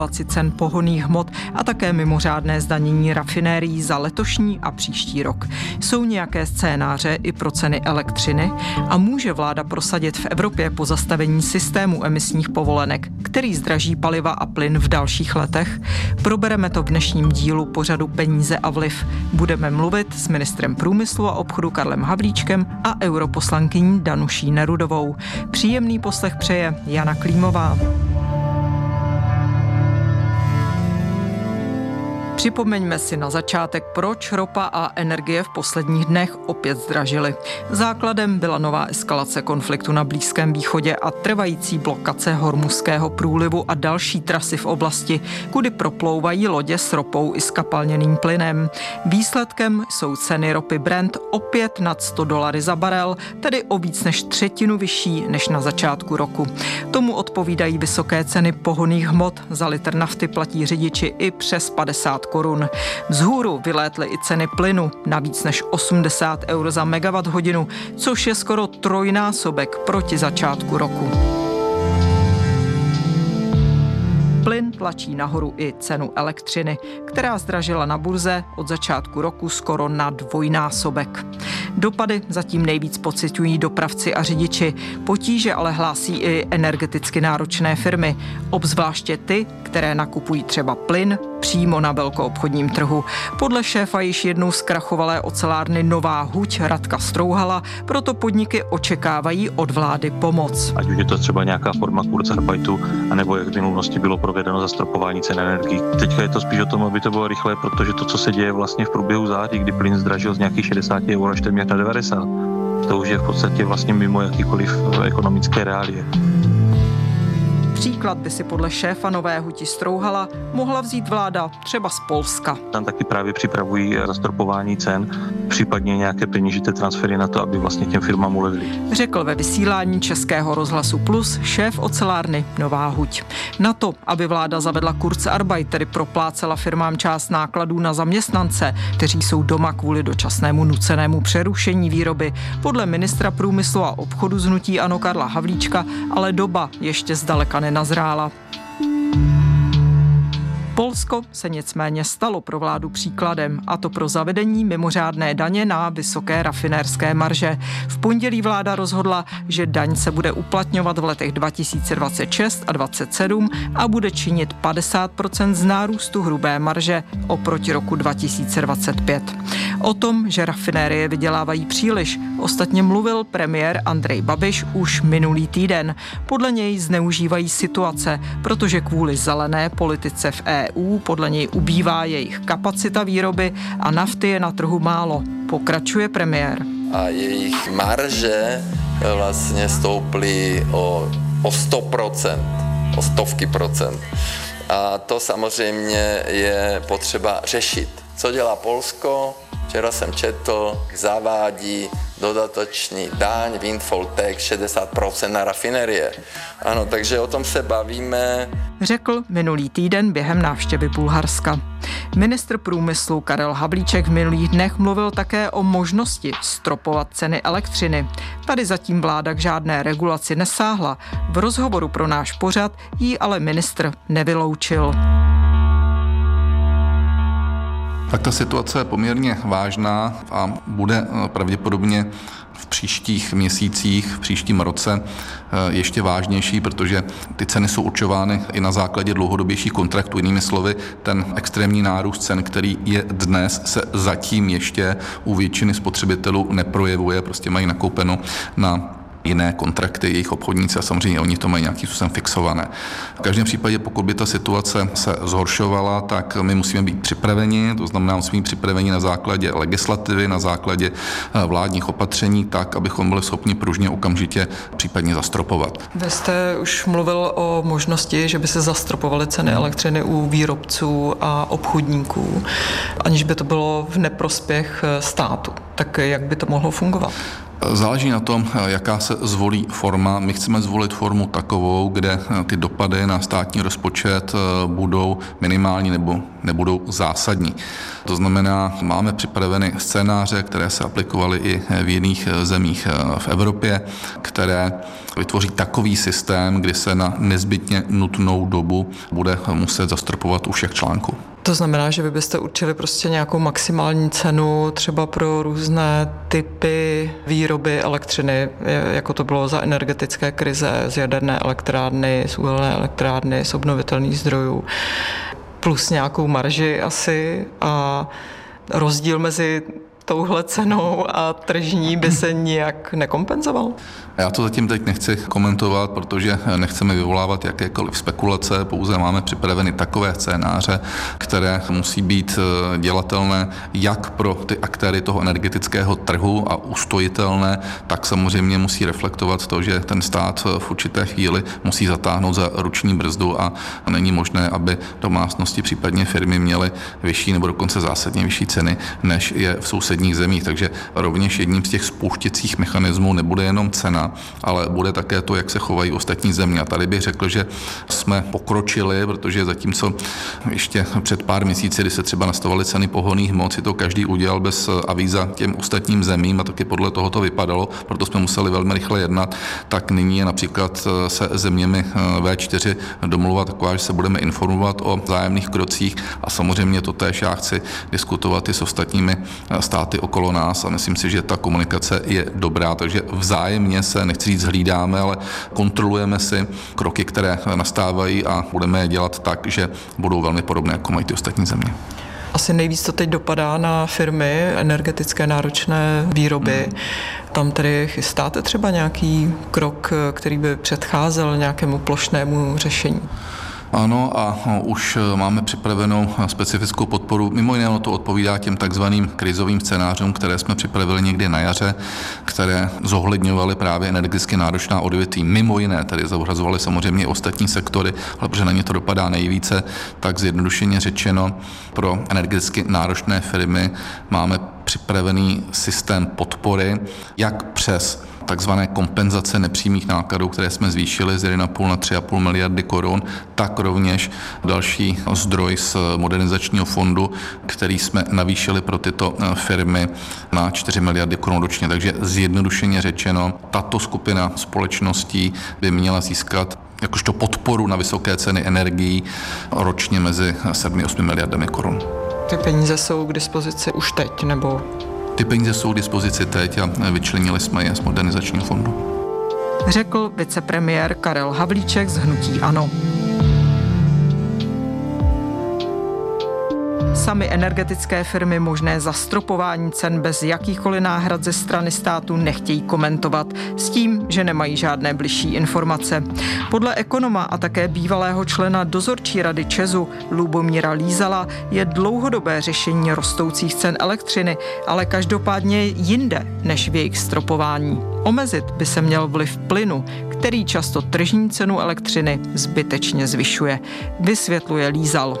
cen pohonných hmot a také mimořádné zdanění rafinérií za letošní a příští rok. Jsou nějaké scénáře i pro ceny elektřiny a může vláda prosadit v Evropě pozastavení systému emisních povolenek, který zdraží paliva a plyn v dalších letech? Probereme to v dnešním dílu pořadu Peníze a vliv. Budeme mluvit s ministrem průmyslu a obchodu Karlem Havlíčkem a europoslankyní Danuší Nerudovou. Příjemný poslech přeje Jana Klímová. Připomeňme si na začátek, proč ropa a energie v posledních dnech opět zdražily. Základem byla nová eskalace konfliktu na Blízkém východě a trvající blokace Hormuzského průlivu a další trasy v oblasti, kudy proplouvají lodě s ropou i skapalněným plynem. Výsledkem jsou ceny ropy Brent opět nad $100 za barel, tedy o víc než třetinu vyšší než na začátku roku. Tomu odpovídají vysoké ceny pohonných hmot. Za litr nafty platí řidiči i přes 50 korun. Vzhůru vylétly i ceny plynu na víc než 80 eur za megawatthodinu, což je skoro trojnásobek proti začátku roku. Plyn tlačí nahoru i cenu elektřiny, která zdražila na burze od začátku roku skoro na dvojnásobek. Dopady zatím nejvíc pociťují dopravci a řidiči. Potíže ale hlásí i energeticky náročné firmy, obzvláště ty, které nakupují třeba plyn přímo na velkoobchodním trhu. Podle šéfa již jednou zkrachovalé ocelárny Nová huť Radka Strouhala, proto podniky očekávají od vlády pomoc. Ať už je to třeba nějaká forma kurzarbeitu, anebo jak v minulosti bylo provedeno zastropování cen energií. Teďka je to spíš o tom, aby to bylo rychlé, protože to, co se děje vlastně v průběhu září, kdy plyn zdražil z nějakých 60 eur až téměř na 90, to už je v podstatě vlastně mimo jakýkoliv ekonomické reálie. Příklad by si podle šéfa Nové huti Strouhala mohla vzít vláda třeba z Polska. Tam taky právě připravují zastropování cen, případně nějaké peněžité transfery na to, aby vlastně těm firmám ulevili. Řekl ve vysílání Českého rozhlasu Plus šéf ocelárny Nová huť. Na to, aby vláda zavedla Kurzarbeit, tedy proplácela firmám část nákladů na zaměstnance, kteří jsou doma kvůli dočasnému nucenému přerušení výroby, podle ministra průmyslu a obchodu z hnutí ANO Karla Havlíčka, ale doba ještě zdaleka nenazrála. Polsko se nicméně stalo pro vládu příkladem, a to pro zavedení mimořádné daně na vysoké rafinérské marže. V pondělí vláda rozhodla, že daň se bude uplatňovat v letech 2026 a 2027 a bude činit 50% z nárůstu hrubé marže oproti roku 2025. O tom, že rafinérie vydělávají příliš, ostatně mluvil premiér Andrej Babiš už minulý týden. Podle něj zneužívají situace, protože kvůli zelené politice v EU podle něj ubývá jejich kapacita výroby a nafty je na trhu málo. Pokračuje premiér. A jejich marže vlastně stouply o 100%, o stovky procent. A to samozřejmě je potřeba řešit. Co dělá Polsko? Včera jsem četl, zavádí dodatečný daň, windfall tax 60% na rafinerie. Ano, takže o tom se bavíme. Řekl minulý týden během návštěvy Bulharska. Ministr průmyslu Karel Havlíček v minulých dnech mluvil také o možnosti stropovat ceny elektřiny. Tady zatím vláda k žádné regulaci nesáhla. V rozhovoru pro náš pořad jí ale ministr nevyloučil. Tak ta situace je poměrně vážná a bude pravděpodobně v příštích měsících, v příštím roce ještě vážnější, protože ty ceny jsou určovány i na základě dlouhodobějších kontraktů. Jinými slovy, ten extrémní nárůst cen, který je dnes, se zatím ještě u většiny spotřebitelů neprojevuje, prostě mají nakoupeno na jiné kontrakty, jejich obchodníci a samozřejmě oni to mají nějakým způsobem fixované. V každém případě, pokud by ta situace se zhoršovala, tak my musíme být připraveni, to znamená musíme být připraveni na základě legislativy, na základě vládních opatření, tak, abychom byli schopni pružně okamžitě případně zastropovat. Vy jste už mluvil o možnosti, že by se zastropovaly ceny elektřiny u výrobců a obchodníků, aniž by to bylo v neprospěch státu. Tak jak by to mohlo fungovat? Záleží na tom, jaká se zvolí forma. My chceme zvolit formu takovou, kde ty dopady na státní rozpočet budou minimální nebo nebudou zásadní. To znamená, máme připraveny scénáře, které se aplikovaly i v jiných zemích v Evropě, které vytvoří takový systém, kdy se na nezbytně nutnou dobu bude muset zastropovat u všech článků. To znamená, že vy byste určili prostě nějakou maximální cenu třeba pro různé typy výroby elektřiny, jako to bylo za energetické krize, z jaderné elektrárny, z uhelné elektrárny, z obnovitelných zdrojů, plus nějakou marži asi a rozdíl mezi touhle cenou a tržní by se nijak nekompenzoval? Já to zatím teď nechci komentovat, protože nechceme vyvolávat jakékoliv spekulace, pouze máme připraveny takové scénáře, které musí být dělatelné jak pro ty aktéry toho energetického trhu a ustojitelné, tak samozřejmě musí reflektovat to, že ten stát v určité chvíli musí zatáhnout za ruční brzdu a není možné, aby domácnosti, případně firmy měly vyšší nebo dokonce zásadně vyšší ceny, než je v sousedních zemích. Takže rovněž jedním z těch spouštěcích mechanismů nebude jenom cena, ale bude také to, jak se chovají ostatní země. A tady bych řekl, že jsme pokročili, protože zatímco ještě před pár měsíci, kdy se třeba nastavovaly ceny pohonných hmot, si to každý udělal bez avíza těm ostatním zemím a taky podle toho to vypadalo, proto jsme museli velmi rychle jednat, tak nyní je například se zeměmi V4 domluva taková, že se budeme informovat o vzájemných krocích a samozřejmě to též já chci diskutovat i s ostatními státy okolo nás a myslím si, že ta komunikace je dobrá, takže vzájemně se, nechci říct hlídáme, ale kontrolujeme si kroky, které nastávají a budeme je dělat tak, že budou velmi podobné, jako mají ty ostatní země. Asi nejvíc to teď dopadá na firmy energetické náročné výroby. Tam tedy chystáte třeba nějaký krok, který by předcházel nějakému plošnému řešení? Ano a už máme připravenou specifickou podporu. Mimo jiné to odpovídá těm takzvaným krizovým scénářům, které jsme připravili někdy na jaře, které zohledňovaly právě energeticky náročná odvětví. Mimo jiné tedy zohrazovaly samozřejmě ostatní sektory, ale protože na ně to dopadá nejvíce, tak zjednodušeně řečeno pro energeticky náročné firmy máme připravený systém podpory, jak přes takzvané kompenzace nepřímých nákladů, které jsme zvýšili z 1,5 na 3,5 miliardy korun, tak rovněž další zdroj z modernizačního fondu, který jsme navýšili pro tyto firmy na 4 miliardy korun ročně. Takže zjednodušeně řečeno, tato skupina společností by měla získat jakožto podporu na vysoké ceny energií ročně mezi 7-8 miliardami korun. Ty peníze jsou k dispozici už teď, nebo? Ty peníze jsou k dispozici teď a vyčlenili jsme je z modernizačního fondu. Řekl vicepremiér Karel Havlíček z hnutí ANO. Samy energetické firmy možné zastropování cen bez jakýchkoliv náhrad ze strany státu nechtějí komentovat s tím, že nemají žádné bližší informace. Podle ekonoma a také bývalého člena dozorčí rady ČEZu Lubomíra Lízala je dlouhodobé řešení rostoucích cen elektřiny, ale každopádně jinde než v jejich stropování. Omezit by se měl vliv plynu, který často tržní cenu elektřiny zbytečně zvyšuje, vysvětluje Lízal.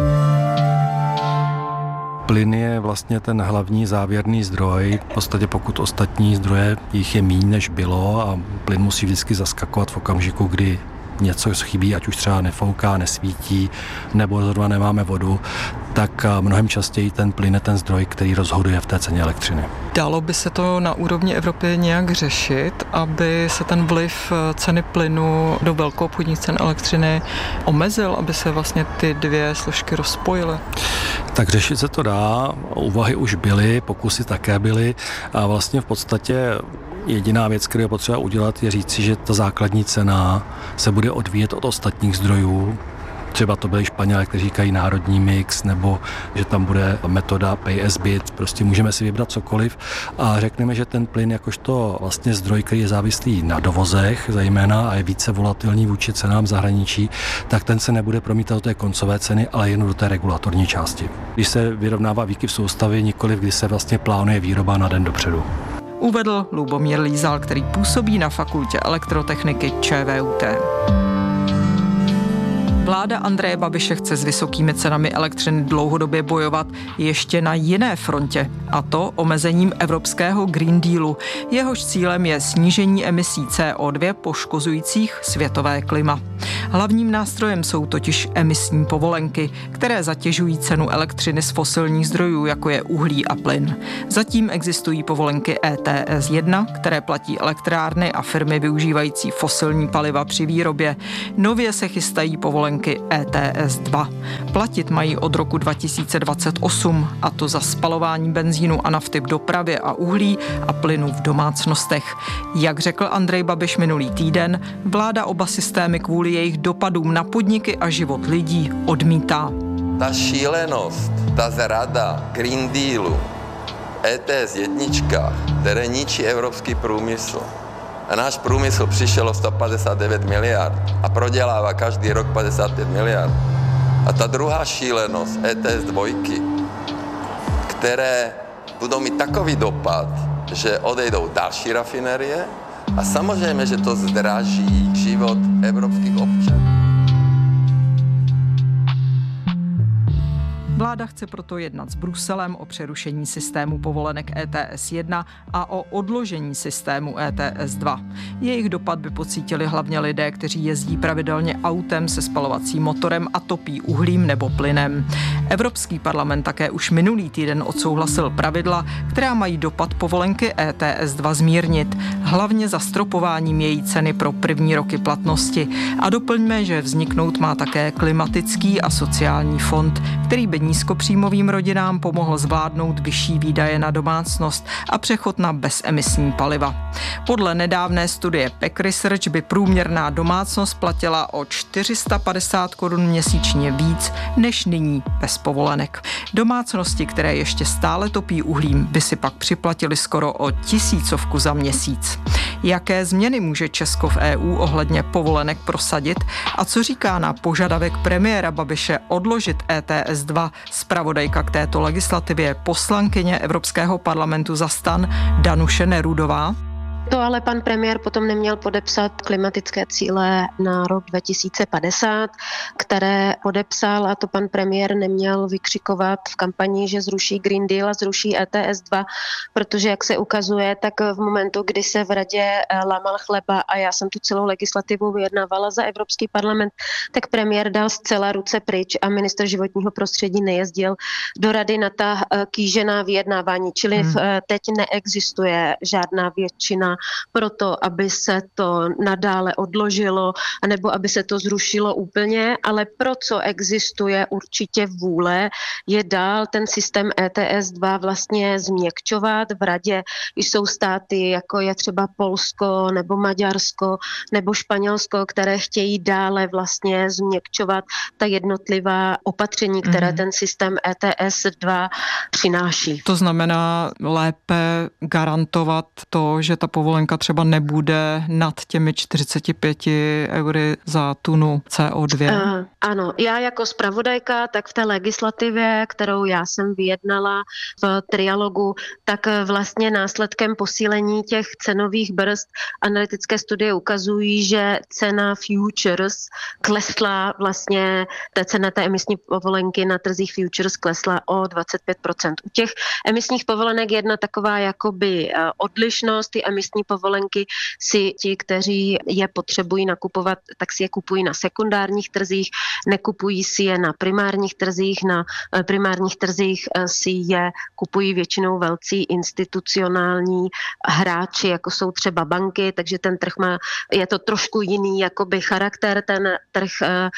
Plyn je vlastně ten hlavní závěrný zdroj. V podstatě pokud ostatní zdroje jich je míň než bylo a plyn musí vždycky zaskakovat v okamžiku, kdy něco chybí, ať už třeba nefouká, nesvítí, nebo zrovna nemáme vodu, tak mnohem častěji ten plyn je ten zdroj, který rozhoduje v té ceně elektřiny. Dalo by se to na úrovni Evropy nějak řešit, aby se ten vliv ceny plynu do velkoobchodních cen elektřiny omezil, aby se vlastně ty dvě složky rozpojily? Tak řešit se to dá, úvahy už byly, pokusy také byly a vlastně v podstatě jediná věc, kterou je potřeba udělat, je říci, že ta základní cena se bude odvíjet od ostatních zdrojů. Třeba to byli Španělé, kteří říkají národní mix, nebo že tam bude metoda pay as bid, prostě můžeme si vybrat cokoliv a řekneme, že ten plyn jakožto vlastně zdroj, který je závislý na dovozech zejména a je více volatilní vůči cenám zahraničí, tak ten se nebude promítat do té koncové ceny, ale jen do té regulatorní části. Když se vyrovnává výkyv soustavy, nikoliv kdy se vlastně plánuje výroba na den dopředu. Uvedl Lubomír Lízal, který působí na fakultě elektrotechniky ČVUT. Vláda Andreje Babiše chce s vysokými cenami elektřiny dlouhodobě bojovat ještě na jiné frontě, a to omezením evropského Green Dealu. Jehož cílem je snížení emisí CO2 poškozujících světové klima. Hlavním nástrojem jsou totiž emisní povolenky, které zatěžují cenu elektřiny z fosilních zdrojů, jako je uhlí a plyn. Zatím existují povolenky ETS 1, které platí elektrárny a firmy využívající fosilní paliva při výrobě. Nově se chystají povolenky ETS 2. Platit mají od roku 2028, a to za spalování benzínu a nafty v dopravě a uhlí a plynu v domácnostech. Jak řekl Andrej Babiš minulý týden, vláda oba systémy kvůli jejich dopadům na podniky a život lidí odmítá. Ta šílenost, ta zrada Green Dealu, ETS 1, které ničí evropský průmysl. A náš průmysl přišel o 159 miliard a prodělává každý rok 55 miliard. A ta druhá šílenost, ETS 2, které budou mít takový dopad, že odejdou další rafinerie a samozřejmě, že to zdraží život evropských občanů. Vláda chce proto jednat s Bruselem o přerušení systému povolenek ETS 1 a o odložení systému ETS 2. Jejich dopad by pocítili hlavně lidé, kteří jezdí pravidelně autem se spalovacím motorem a topí uhlím nebo plynem. Evropský parlament také už minulý týden odsouhlasil pravidla, která mají dopad povolenky ETS 2 zmírnit, hlavně zastropováním její ceny pro první roky platnosti. A doplňme, že vzniknout má také klimatický a sociální fond, který by nízkopříjmovým rodinám pomohl zvládnout vyšší výdaje na domácnost a přechod na bezemisní paliva. Podle nedávné studie PEC Research by průměrná domácnost platila o 450 korun měsíčně víc než nyní bez povolenek. Domácnosti, které ještě stále topí uhlím, by si pak připlatili skoro o 1000 za měsíc. Jaké změny může Česko v EU ohledně povolenek prosadit a co říká na požadavek premiéra Babiše odložit ETS 2 zpravodajka k této legislativě, poslankyně Evropského parlamentu za STAN Danuše Nerudová? To ale pan premiér potom neměl podepsat klimatické cíle na rok 2050, které podepsal, a to pan premiér neměl vykřikovat v kampani, že zruší Green Deal a zruší ETS 2, protože jak se ukazuje, tak v momentu, kdy se v radě lámal chleba a já jsem tu celou legislativu vyjednávala za Evropský parlament, tak premiér dal zcela ruce pryč a ministr životního prostředí nejezdil do rady na ta kýžená vyjednávání, čili teď neexistuje žádná většina proto, aby se to nadále odložilo, anebo aby se to zrušilo úplně, ale pro co existuje určitě vůle, je dál ten systém ETS 2 vlastně změkčovat. V radě jsou státy, jako je třeba Polsko, nebo Maďarsko, nebo Španělsko, které chtějí dále vlastně změkčovat ta jednotlivá opatření, které ten systém ETS 2 přináší. To znamená lépe garantovat to, že ta povolenka třeba nebude nad těmi 45 eury za tunu CO2? Ano, já jako zpravodajka, tak v té legislativě, kterou já jsem vyjednala v trialogu, tak vlastně následkem posílení těch cenových brzd analytické studie ukazují, že cena futures klesla vlastně, ta cena té emisní povolenky na trzích futures klesla o 25%. U těch emisních povolenek jedna taková jakoby odlišnost, ty emisní povolenky si ti, kteří je potřebují nakupovat, tak si je kupují na sekundárních trzích, nekupují si je na primárních trzích. Na primárních trzích si je kupují většinou velcí institucionální hráči, jako jsou třeba banky, takže ten trh je to trošku jiný jakoby charakter, ten trh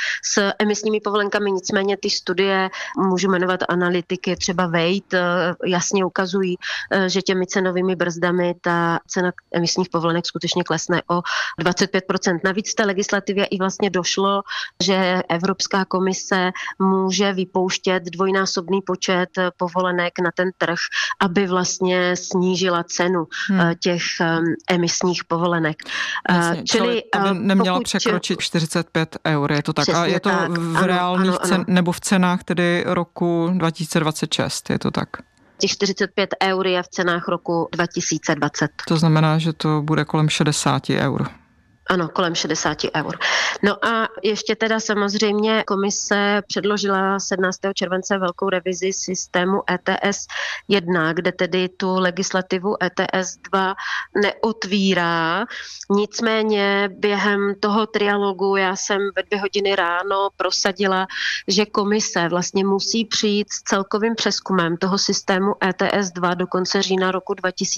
s emisními povolenkami, nicméně ty studie, můžu jmenovat analytiky, třeba Wait, jasně ukazují, že těmi cenovými brzdami ta cena emisních povolenek skutečně klesne o 25%. Navíc v té legislativě i vlastně došlo, že Evropská komise může vypouštět dvojnásobný počet povolenek na ten trh, aby vlastně snížila cenu těch emisních povolenek. Jasně, čili aby neměla překročit 45 eur, je to tak? A je to tak, v reálných nebo v cenách tedy roku 2026, je to tak? Těch 45 eur je v cenách roku 2020. To znamená, že to bude kolem 60 eur. Ano, kolem 60 eur. No a ještě teda samozřejmě komise předložila 17. července velkou revizi systému ETS 1, kde tedy tu legislativu ETS 2 neotvírá. Nicméně během toho trialogu já jsem ve 2 hodiny ráno prosadila, že komise vlastně musí přijít s celkovým přezkumem toho systému ETS 2 do konce října roku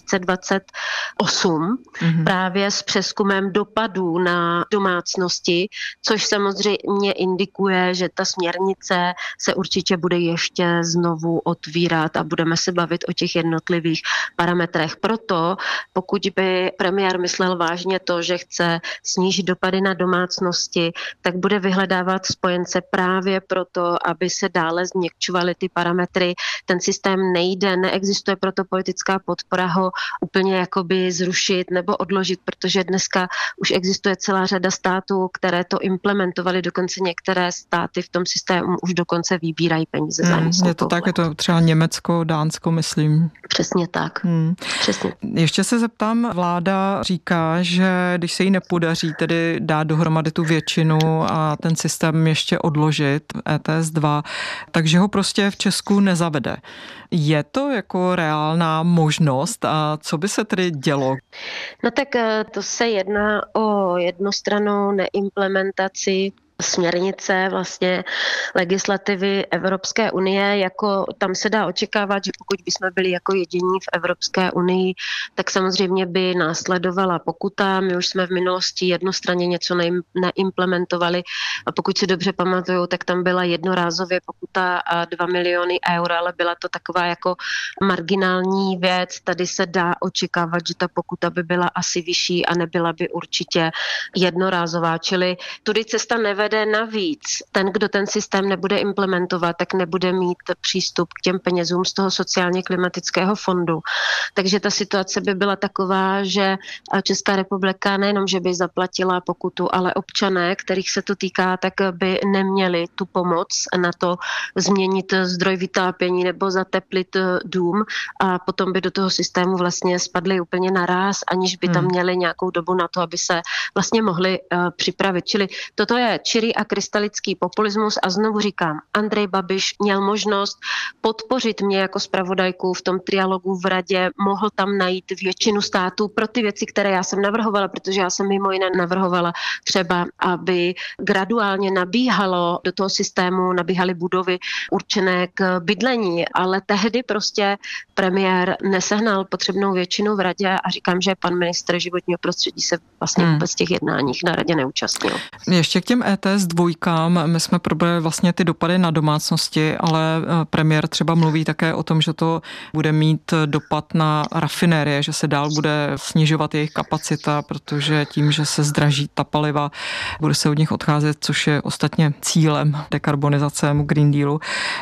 2028, právě s přezkumem dopadů na domácnosti, což samozřejmě indikuje, že ta směrnice se určitě bude ještě znovu otvírat a budeme se bavit o těch jednotlivých parametrech. Proto, pokud by premiér myslel vážně to, že chce snížit dopady na domácnosti, tak bude vyhledávat spojence právě proto, aby se dále změkčovaly ty parametry. Ten systém nejde, neexistuje proto politická podpora ho úplně jakoby zrušit nebo odložit, protože dneska už existuje celá řada států, které to implementovaly, dokonce některé státy v tom systému už dokonce vybírají peníze za nízkou Je to tak, je to třeba Německo, Dánsko, myslím. Přesně tak. Přesně. Ještě se zeptám, vláda říká, že když se jí nepodaří tedy dát dohromady tu většinu a ten systém ještě odložit, ETS 2, takže ho prostě v Česku nezavede. Je to jako reálná možnost a co by se tedy dělo? No tak to se jedná o jednostrannou neimplementaci směrnice vlastně legislativy Evropské unie, jako tam se dá očekávat, že pokud bychom byli jako jediní v Evropské unii, tak samozřejmě by následovala pokuta. My už jsme v minulosti jednostranně něco neimplementovali a pokud si dobře pamatuju, tak tam byla jednorázově pokuta a 2 miliony eur, ale byla to taková jako marginální věc. Tady se dá očekávat, že ta pokuta by byla asi vyšší a nebyla by určitě jednorázová, čili tudy cesta nevede. Navíc ten, kdo ten systém nebude implementovat, tak nebude mít přístup k těm penězům z toho sociálně klimatického fondu. Takže ta situace by byla taková, že Česká republika nejenom, že by zaplatila pokutu, ale občané, kterých se to týká, tak by neměli tu pomoc na to změnit zdroj vytápění nebo zateplit dům a potom by do toho systému vlastně spadli úplně naráz, aniž by tam měli nějakou dobu na to, aby se vlastně mohli připravit. Čili toto je čirý a krystalický populismus a znovu říkám, Andrej Babiš měl možnost podpořit mě jako zpravodajku v tom trialogu v radě, mohl tam najít většinu států pro ty věci, které já jsem navrhovala, protože já jsem mimo jiné navrhovala třeba, aby graduálně nabíhalo do toho systému, nabíhaly budovy určené k bydlení, ale tehdy prostě premiér nesehnal potřebnou většinu v radě a říkám, že pan ministr životního prostředí se vlastně vůbec těch jednáních na radě neúčastnil. Ještě k těm ETS 2, my jsme probrali vlastně ty dopady na domácnosti, ale premiér třeba mluví také o tom, že to bude mít dopad na rafinérie, že se dál bude snižovat jejich kapacita, protože tím, že se zdraží ta paliva, bude se od nich odcházet, což je ostatně cílem dekarbonizace Green Dealu,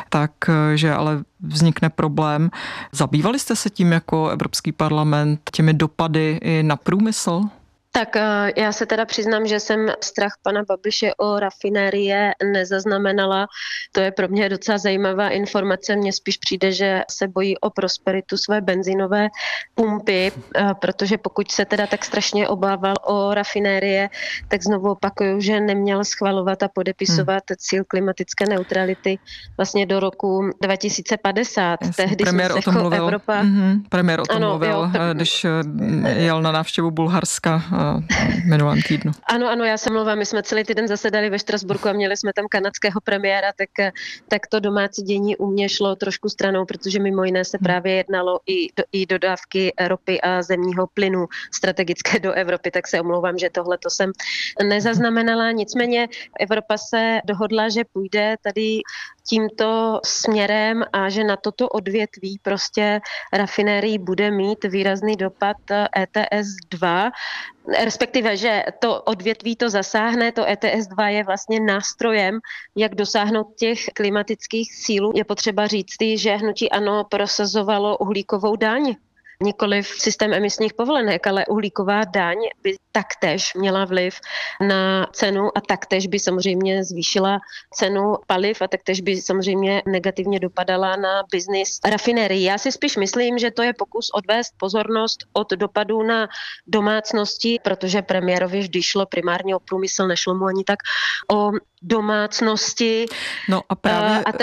takže ale vznikne problém. Zabývali jste se tím jako Evropský parlament těmi dopady i na průmysl? Tak já se teda přiznám, že jsem strach pana Babiše o rafinérie nezaznamenala. To je pro mě docela zajímavá informace. Mně spíš přijde, že se bojí o prosperitu své benzínové pumpy, protože pokud se teda tak strašně obával o rafinérie, tak znovu opakuju, že neměl schvalovat a podepisovat cíl klimatické neutrality vlastně do roku 2050. Tehdy premiér o tom mluvil. Evropa... Premiér o tom mluvil, když jel na návštěvu Bulharska minulém týdnu. Ano, já se mluvám, my jsme celý týden zasedali ve Štrasburku a měli jsme tam kanadského premiéra, tak to domácí dění u mě šlo trošku stranou, protože mimo jiné se právě jednalo i dodávky ropy a zemního plynu strategické do Evropy, tak se omlouvám, že tohle to jsem nezaznamenala. Nicméně Evropa se dohodla, že půjde tady tímto směrem a že na toto odvětví prostě rafinérií bude mít výrazný dopad ETS 2, respektive, že to odvětví to zasáhne, to ETS 2 je vlastně nástrojem, jak dosáhnout těch klimatických cílů. Je potřeba říct, že hnutí ANO prosazovalo uhlíkovou daň, nikoliv systém emisních povolenek, ale uhlíková daň by taktéž měla vliv na cenu a taktéž by samozřejmě zvýšila cenu paliv a taktéž by samozřejmě negativně dopadala na biznis rafinérií. Já si spíš myslím, že to je pokus odvést pozornost od dopadů na domácnosti, protože premiérovi vždy šlo primárně o průmysl, nešlo mu ani tak o domácnosti. No a právě... A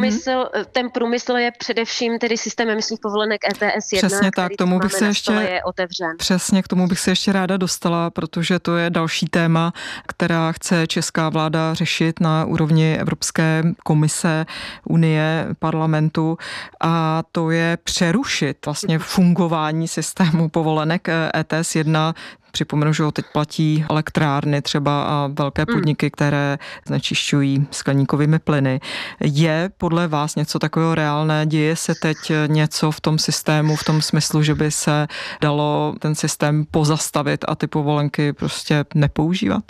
ten průmysl je především tedy systém emisních povolenek ETS 1, přesně tak, tomu bych se ještě je otevřen. Přesně k tomu bych se ještě ráda dostala, protože to je další téma, která chce česká vláda řešit na úrovni Evropské komise, Unie, parlamentu, a to je přerušit vlastně fungování systému povolenek ETS 1. Připomenu, že ho teď platí elektrárny třeba a velké podniky, které znečišťují skleníkovými plyny. Je podle vás něco takového reálné? Děje se teď něco v tom systému, v tom smyslu, že by se dalo ten systém pozastavit a ty povolenky prostě nepoužívat?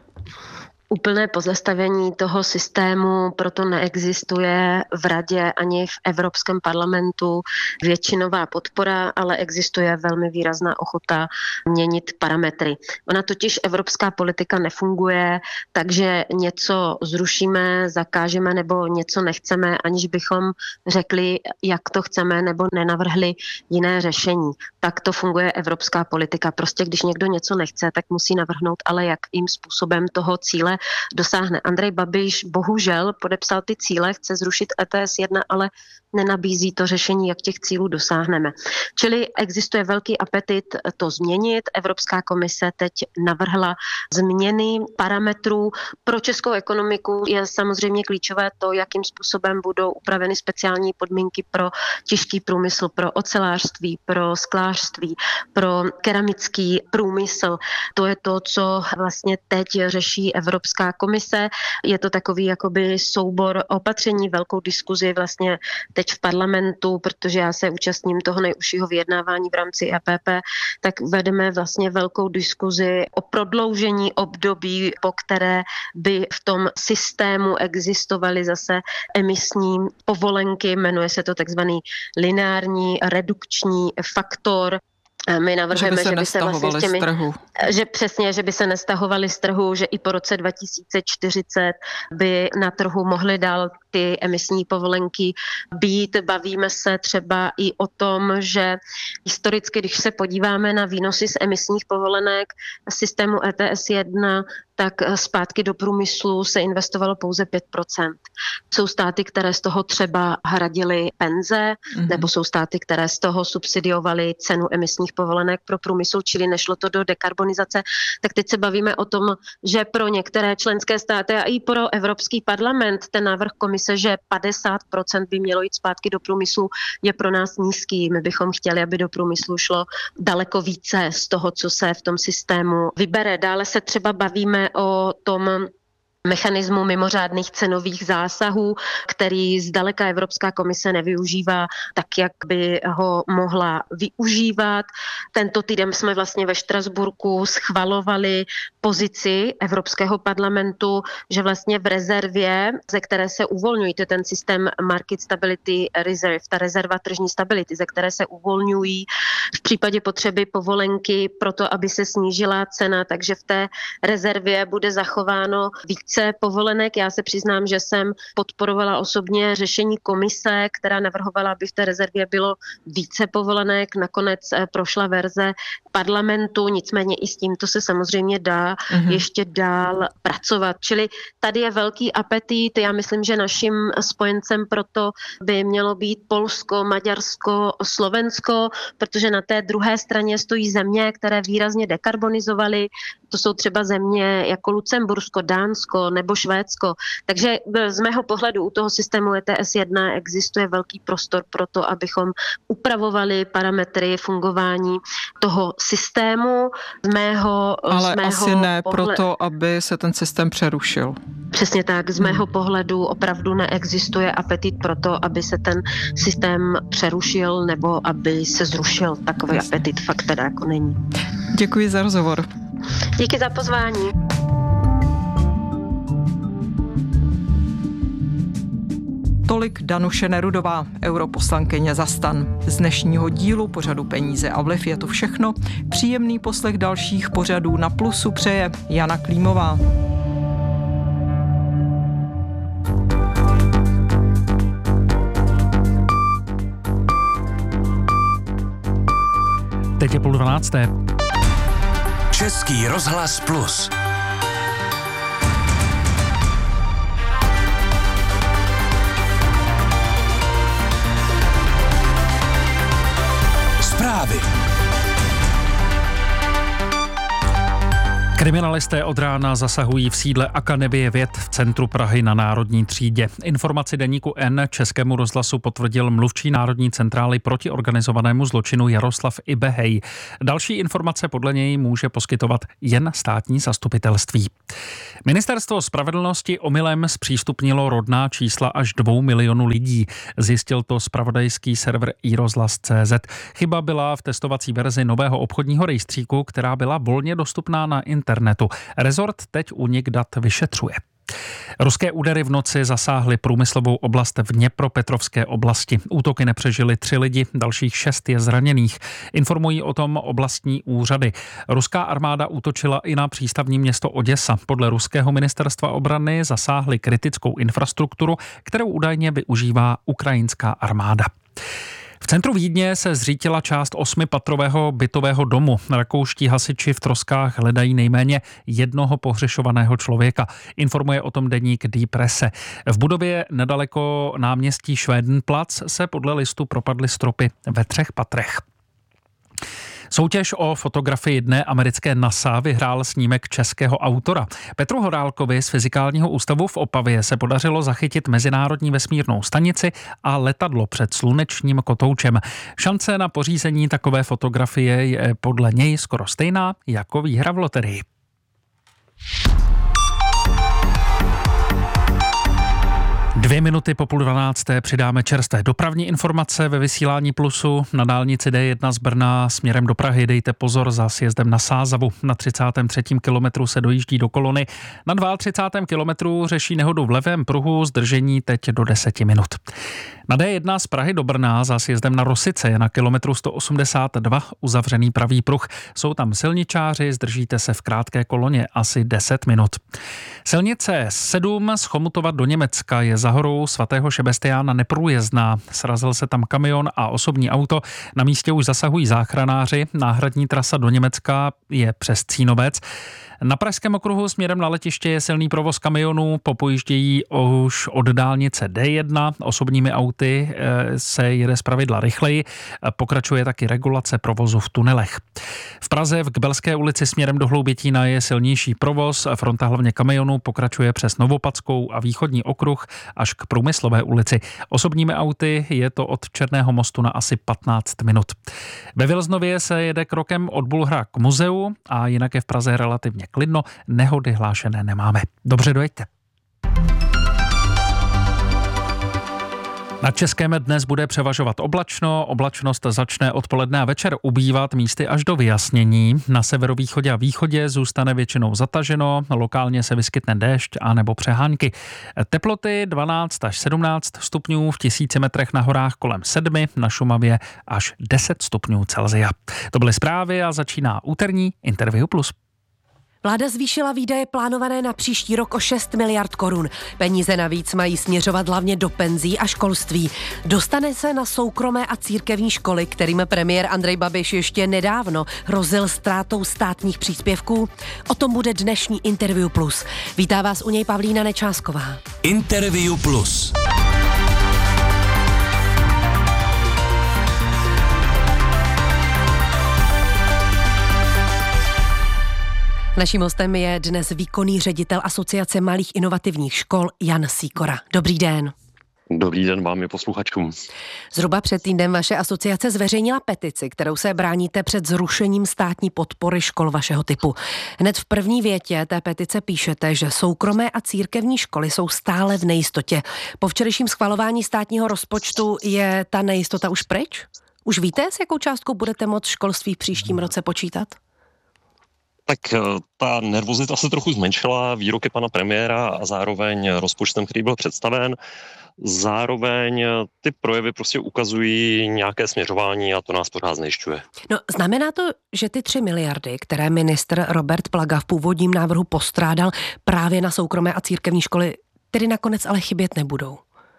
Úplné pozastavení toho systému proto neexistuje v Radě ani v Evropském parlamentu většinová podpora, ale existuje velmi výrazná ochota měnit parametry. Ona totiž evropská politika nefunguje, takže něco zrušíme, zakážeme nebo něco nechceme, aniž bychom řekli, jak to chceme nebo nenavrhli jiné řešení. Tak to funguje evropská politika. Prostě když někdo něco nechce, tak musí navrhnout, ale jakým způsobem toho cíle dosáhne. Andrej Babiš bohužel podepsal ty cíle, chce zrušit ETS 1, ale nenabízí to řešení, jak těch cílů dosáhneme. Čili existuje velký apetit to změnit. Evropská komise teď navrhla změny parametrů. Pro českou ekonomiku je samozřejmě klíčové to, jakým způsobem budou upraveny speciální podmínky pro těžký průmysl, pro ocelářství, pro sklářství, pro keramický průmysl. To je to, co vlastně teď řeší Evropská komise. Je to takový jakoby soubor opatření, velkou diskuzi vlastně teď v parlamentu, protože já se účastním toho nejužšího vyjednávání v rámci EPP, tak vedeme vlastně velkou diskuzi o prodloužení období, po které by v tom systému existovaly zase emisní povolenky, jmenuje se to takzvaný lineární redukční faktor. My navrhujeme, že by se vlastně s těmi, že by se nestahovaly z trhu, že i po roce 2040 by na trhu mohly dál ty emisní povolenky být. Bavíme se třeba i o tom, že historicky, když se podíváme na výnosy z emisních povolenek systému ETS 1, tak zpátky do průmyslu se investovalo pouze 5%. Jsou státy, které z toho třeba hradily penze, nebo jsou státy, které z toho subsidiovaly cenu emisních povolenek pro průmysl, čili nešlo to do dekarbonizace. Tak teď se bavíme o tom, že pro některé členské státy a i pro Evropský parlament ten návrh komise, že 50% by mělo jít zpátky do průmyslu, je pro nás nízký. My bychom chtěli, aby do průmyslu šlo daleko více z toho, co se v tom systému vybere. Dále se třeba bavíme o tom mechanismu mimořádných cenových zásahů, který zdaleka Evropská komise nevyužívá tak, jak by ho mohla využívat. Tento týden jsme vlastně ve Štrasburku schvalovali pozici Evropského parlamentu, že vlastně v rezervě, ze které se uvolňují, to je ten systém Market Stability Reserve, ta rezerva tržní stability, ze které se uvolňují v případě potřeby povolenky pro to, aby se snížila cena, takže v té rezervě bude zachováno více povolenek. Já se přiznám, že jsem podporovala osobně řešení komise, která navrhovala, aby v té rezervě bylo více povolenek. Nakonec prošla verze parlamentu, nicméně i s tímto se samozřejmě dá ještě dál pracovat. Čili tady je velký apetit. Já myslím, že naším spojencem proto by mělo být Polsko, Maďarsko, Slovensko, protože na té druhé straně stojí země, které výrazně dekarbonizovaly. To jsou třeba země jako Lucembursko, Dánsko nebo Švédsko. Takže z mého pohledu u toho systému ETS 1 existuje velký prostor pro to, abychom upravovali parametry fungování toho systému. Ale asi ne proto, aby se ten systém přerušil. Přesně tak. Z mého pohledu opravdu neexistuje apetit pro to, aby se ten systém přerušil nebo aby se zrušil. Takový apetit fakt teda jako není. Děkuji za rozhovor. Díky za pozvání. Tolik Danuše Nerudová, europoslankyně za STAN. Z dnešního dílu pořadu Peníze a vliv je to všechno. Příjemný poslech dalších pořadů na Plusu přeje Jana Klímová. Teď je 11:30. Český rozhlas Plus. Zprávy. Kriminalisté od rána zasahují v sídle Akademie věd v centru Prahy na Národní třídě. Informaci deníku N Českému rozhlasu potvrdil mluvčí Národní centrály proti organizovanému zločinu Jaroslav Ibehej. Další informace podle něj může poskytovat jen státní zastupitelství. Ministerstvo spravedlnosti omylem zpřístupnilo rodná čísla až 2 milionů lidí. Zjistil to zpravodajský server iRozhlas.cz. Chyba byla v testovací verzi nového obchodního rejstříku, která byla volně dostupná na internetu. Rezort teď únik dat vyšetřuje. Ruské údery v noci zasáhly průmyslovou oblast v Dněpropetrovské oblasti. Útoky nepřežili 3 lidi, dalších 6 je zraněných. Informují o tom oblastní úřady. Ruská armáda útočila i na přístavní město Oděsa. Podle ruského ministerstva obrany zasáhly kritickou infrastrukturu, kterou údajně využívá ukrajinská armáda. V centru Vídně se zřítila část 8patrového bytového domu. Rakouští hasiči v troskách hledají nejméně jednoho pohřešovaného člověka. Informuje o tom deník Die Presse. V budově nedaleko náměstí Schwedenplatz se podle listu propadly stropy ve 3 patrech. Soutěž o fotografii dne americké NASA vyhrál snímek českého autora. Petru Horálkovi z Fyzikálního ústavu v Opavě se podařilo zachytit mezinárodní vesmírnou stanici a letadlo před slunečním kotoučem. Šance na pořízení takové fotografie je podle něj skoro stejná jako výhra v loterii. Dvě minuty po 11:30 přidáme čerstvé dopravní informace ve vysílání Plusu. Na dálnici D1 z Brna směrem do Prahy dejte pozor za sjezdem na Sázavu. Na 33. kilometru se dojíždí do kolony. Na 32. kilometru řeší nehodu v levém pruhu, zdržení teď do 10 minut. Na D1 z Prahy do Brna za sjezdem na Rosice je na kilometru 182 uzavřený pravý pruh. Jsou tam silničáři, zdržíte se v krátké koloně asi 10 minut. Silnice 7 z Chomutova do Německa je za horou svatého Šebestiána neprůjezdná. Srazil se tam kamion a osobní auto. Na místě už zasahují záchranáři. Náhradní trasa do Německa je přes Cínovec. Na Pražském okruhu směrem na letiště je silný provoz kamionů, popojíždějí už od dálnice D1, osobními auty se jede zpravidla rychleji, pokračuje taky regulace provozu v tunelech. V Praze v Kbelské ulici směrem do Hloubětína je silnější provoz, fronta hlavně kamionů pokračuje přes Novopadskou a východní okruh až k Průmyslové ulici. Osobními auty je to od Černého mostu na asi 15 minut. Ve Vilznově se jede krokem od Bulhra k muzeu a jinak je v Praze relativně klidno, nehody hlášené nemáme. Dobře, dojeďte. Nad Českém dnes bude převažovat oblačno, oblačnost začne odpoledne a večer ubývat místy až do vyjasnění. Na severovýchodě a východě zůstane většinou zataženo, lokálně se vyskytne déšť a nebo přehánky. Teploty 12 až 17 stupňů, v 1000 metrech na horách kolem 7, na Šumavě až 10 stupňů Celsia. To byly zprávy a začíná úterní Interview Plus. Vláda zvýšila výdaje plánované na příští rok o 6 miliard korun. Peníze navíc mají směřovat hlavně do penzí a školství. Dostane se na soukromé a církevní školy, kterým premiér Andrej Babiš ještě nedávno hrozil ztrátou státních příspěvků. O tom bude dnešní Interview Plus. Vítá vás u něj Pavlína Nečásková. Interview Plus. Naším hostem je dnes výkonný ředitel Asociace malých inovativních škol Jan Sýkora. Dobrý den. Dobrý den vám i posluchačům. Zhruba před týdnem vaše asociace zveřejnila petici, kterou se bráníte před zrušením státní podpory škol vašeho typu. Hned v první větě té petice píšete, že soukromé a církevní školy jsou stále v nejistotě. Po včerejším schvalování státního rozpočtu je ta nejistota už pryč? Už víte, s jakou částkou budete moct školství v příštím roce počítat? Tak ta nervozita se trochu zmenšila výroky pana premiéra a zároveň rozpočtem, který byl představen. Zároveň ty projevy prostě ukazují nějaké směřování a to nás pořád znejišťuje. No, znamená to, že ty 3 miliardy, které ministr Robert Plaga v původním návrhu postrádal právě na soukromé a církevní školy, tedy nakonec ale chybět nebudou?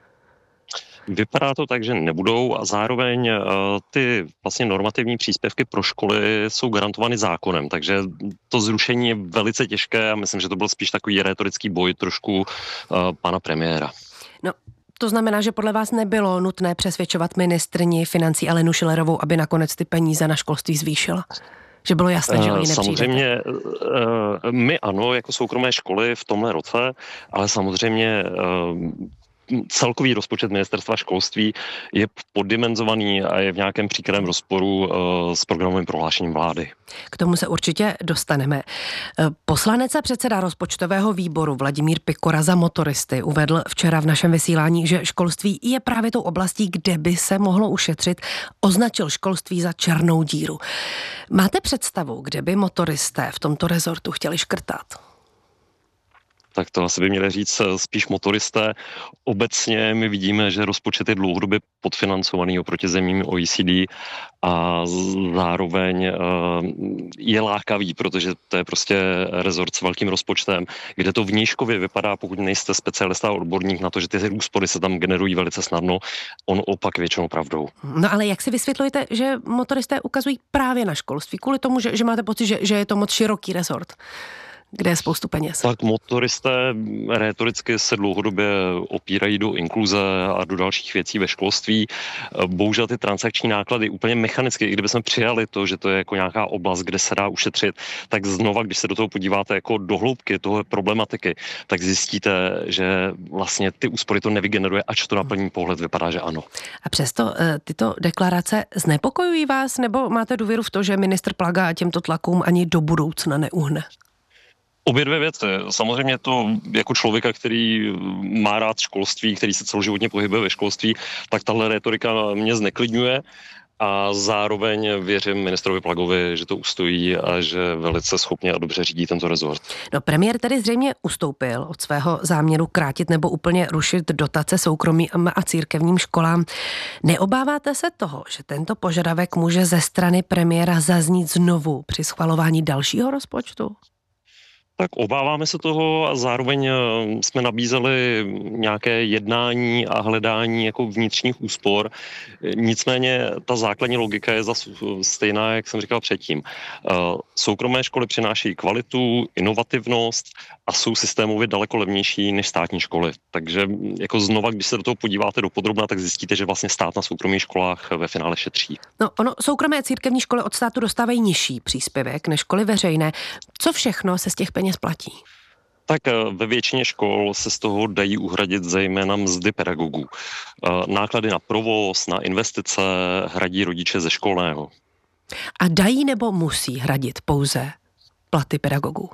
Vypadá to tak, že nebudou a zároveň ty vlastně normativní příspěvky pro školy jsou garantovány zákonem, takže to zrušení je velice těžké a myslím, že to byl spíš takový rétorický boj trošku pana premiéra. No, to znamená, že podle vás nebylo nutné přesvědčovat ministryni financí Alenu Schillerovou, aby nakonec ty peníze na školství zvýšila? Že bylo jasné, že oni nepřijdete? Samozřejmě my ano, jako soukromé školy v tomhle roce, ale samozřejmě celkový rozpočet ministerstva školství je poddimenzovaný a je v nějakém příkrém rozporu s programovým prohlášením vlády. K tomu se určitě dostaneme. Poslanec a předseda rozpočtového výboru Vladimír Pikora za motoristy uvedl včera v našem vysílání, že školství je právě tou oblastí, kde by se mohlo ušetřit. Označil školství za černou díru. Máte představu, kde by motoristé v tomto rezortu chtěli škrtat? Tak to asi by měli říct spíš motoristé. Obecně my vidíme, že rozpočet je dlouhodobě podfinancovaný oproti zemím OECD a zároveň je lákavý, protože to je prostě rezort s velkým rozpočtem, kde to vnějškově vypadá, pokud nejste specialista a odborník na to, že ty úspory se tam generují velice snadno, on opak většinou pravdou. No ale jak si vysvětlujete, že motoristé ukazují právě na školství, kvůli tomu, že máte pocit, že je to moc široký rezort, kde je spoustu peněz? Tak motoristé rétoricky se dlouhodobě opírají do inkluze a do dalších věcí ve školství. Bohužel ty transakční náklady úplně mechanicky, i kdybychom přijali to, že to je jako nějaká oblast, kde se dá ušetřit, tak znova, když se do toho podíváte jako do hloubky toho problematiky, tak zjistíte, že vlastně ty úspory to nevygeneruje, ač to na první pohled vypadá, že ano. A přesto tyto deklarace znepokojují vás, nebo máte důvěru v to, že ministr Plaga těmto tlakům ani do budoucna neuhne? Obě dvě věci. Samozřejmě to jako člověka, který má rád školství, který se celoživotně pohybuje ve školství, tak tahle rétorika mě zneklidňuje a zároveň věřím ministrovi Plagovi, že to ustojí a že velice schopně a dobře řídí tento rezort. No, premiér tedy zřejmě ustoupil od svého záměru krátit nebo úplně rušit dotace soukromým a církevním školám. Neobáváte se toho, že tento požadavek může ze strany premiéra zaznít znovu při schvalování dalšího rozpočtu? Tak obáváme se toho a zároveň jsme nabízeli nějaké jednání a hledání jako vnitřních úspor. Nicméně ta základní logika je stejná, jak jsem říkal předtím. Soukromé školy přináší kvalitu, inovativnost a jsou systémově daleko levnější než státní školy. Takže jako znova, když se do toho podíváte dopodrobna, tak zjistíte, že vlastně stát na soukromých školách ve finále šetří. No, soukromé církevní školy od státu dostávají nižší příspěvek než školy veřejné. Co všechno se z těch peněz platí? Tak ve většině škol se z toho dají uhradit zejména mzdy pedagogů. Náklady na provoz, na investice hradí rodiče ze školného. A dají nebo musí hradit pouze platy pedagogů?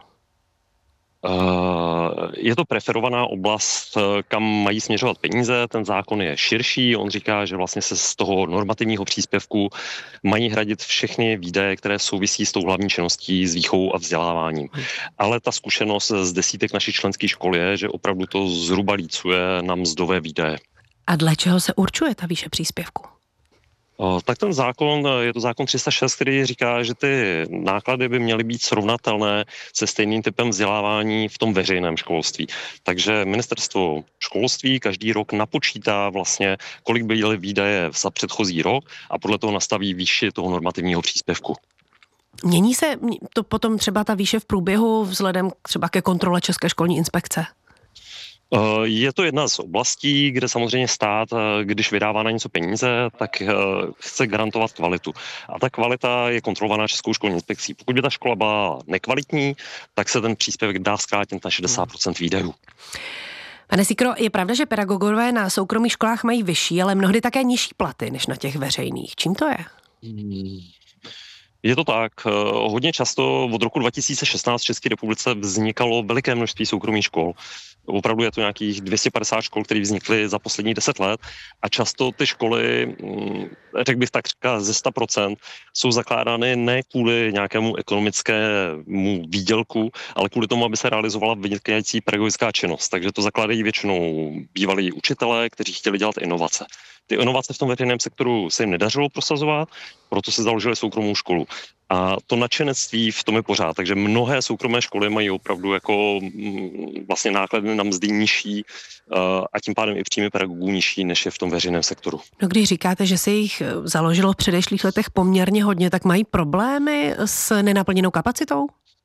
Je to preferovaná oblast, kam mají směřovat peníze, ten zákon je širší, on říká, že vlastně se z toho normativního příspěvku mají hradit všechny výdaje, které souvisí s tou hlavní činností, s výchovou a vzděláváním. Ale ta zkušenost z desítek našich členských škol je, že opravdu to zhruba lícuje na mzdové výdaje. A dle čeho se určuje ta výše příspěvku? Tak ten zákon, je to zákon 306, který říká, že ty náklady by měly být srovnatelné se stejným typem vzdělávání v tom veřejném školství. Takže ministerstvo školství každý rok napočítá vlastně, kolik by byly výdaje za předchozí rok a podle toho nastaví výši toho normativního příspěvku. Mění se to potom třeba ta výše v průběhu vzhledem třeba ke kontrole České školní inspekce? Je to jedna z oblastí, kde samozřejmě stát, když vydává na něco peníze, tak chce garantovat kvalitu. A ta kvalita je kontrolovaná Českou školní inspekcí. Pokud by ta škola byla nekvalitní, tak se ten příspěvek dá zkrátit na 60% výdajů. Pane Síkro, je pravda, že pedagogové na soukromých školách mají vyšší, ale mnohdy také nižší platy než na těch veřejných. Čím to je? Je to tak. Hodně často od roku 2016 v České republice vznikalo veliké množství soukromých škol. Opravdu je to nějakých 250 škol, které vznikly za poslední 10 let a často ty školy, řekl bych tak ze 100%, jsou zakládány ne kvůli nějakému ekonomickému výdělku, ale kvůli tomu, aby se realizovala vynikající pedagogická činnost. Takže to zakládají většinou bývalí učitelé, kteří chtěli dělat inovace. Ty inovace v tom veřejném sektoru se jim nedařilo prosazovat, proto se založili soukromou školu. A to nadšenectví v tom je pořád, takže mnohé soukromé školy mají opravdu jako vlastně náklady na mzdy nižší a tím pádem i příjmy pedagogů nižší, než je v tom veřejném sektoru. No, když říkáte, že se jich založilo v předešlých letech poměrně hodně, tak mají problémy s nenaplněnou kapacitou?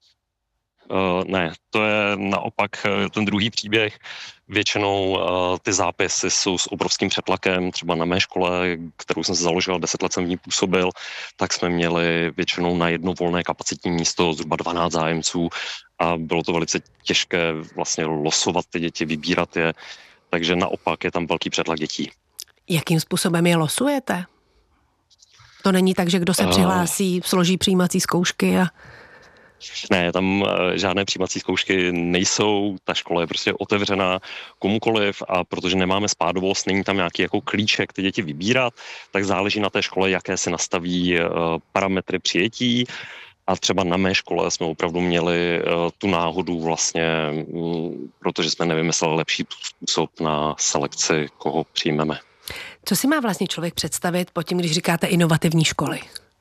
Ne, to je naopak ten druhý příběh. Většinou ty zápisy jsou s obrovským přetlakem. Třeba na mé škole, kterou jsem se založil, 10 let jsem v ní působil, tak jsme měli většinou na jedno volné kapacitní místo zhruba 12 zájemců a bylo to velice těžké vlastně losovat ty děti, vybírat je, takže naopak je tam velký přetlak dětí. Jakým způsobem je losujete? To není tak, že kdo se přihlásí, složí přijímací zkoušky a... Ne, tam žádné přijímací zkoušky nejsou, ta škola je prostě otevřená komukoliv a protože nemáme spádovost, není tam nějaký jako klíček ty děti vybírat, tak záleží na té škole, jaké se nastaví parametry přijetí. A třeba na mé škole jsme opravdu měli tu náhodu vlastně, protože jsme nevymysleli lepší způsob na selekci, koho přijmeme. Co si má vlastně člověk představit pod tím, když říkáte inovativní školy?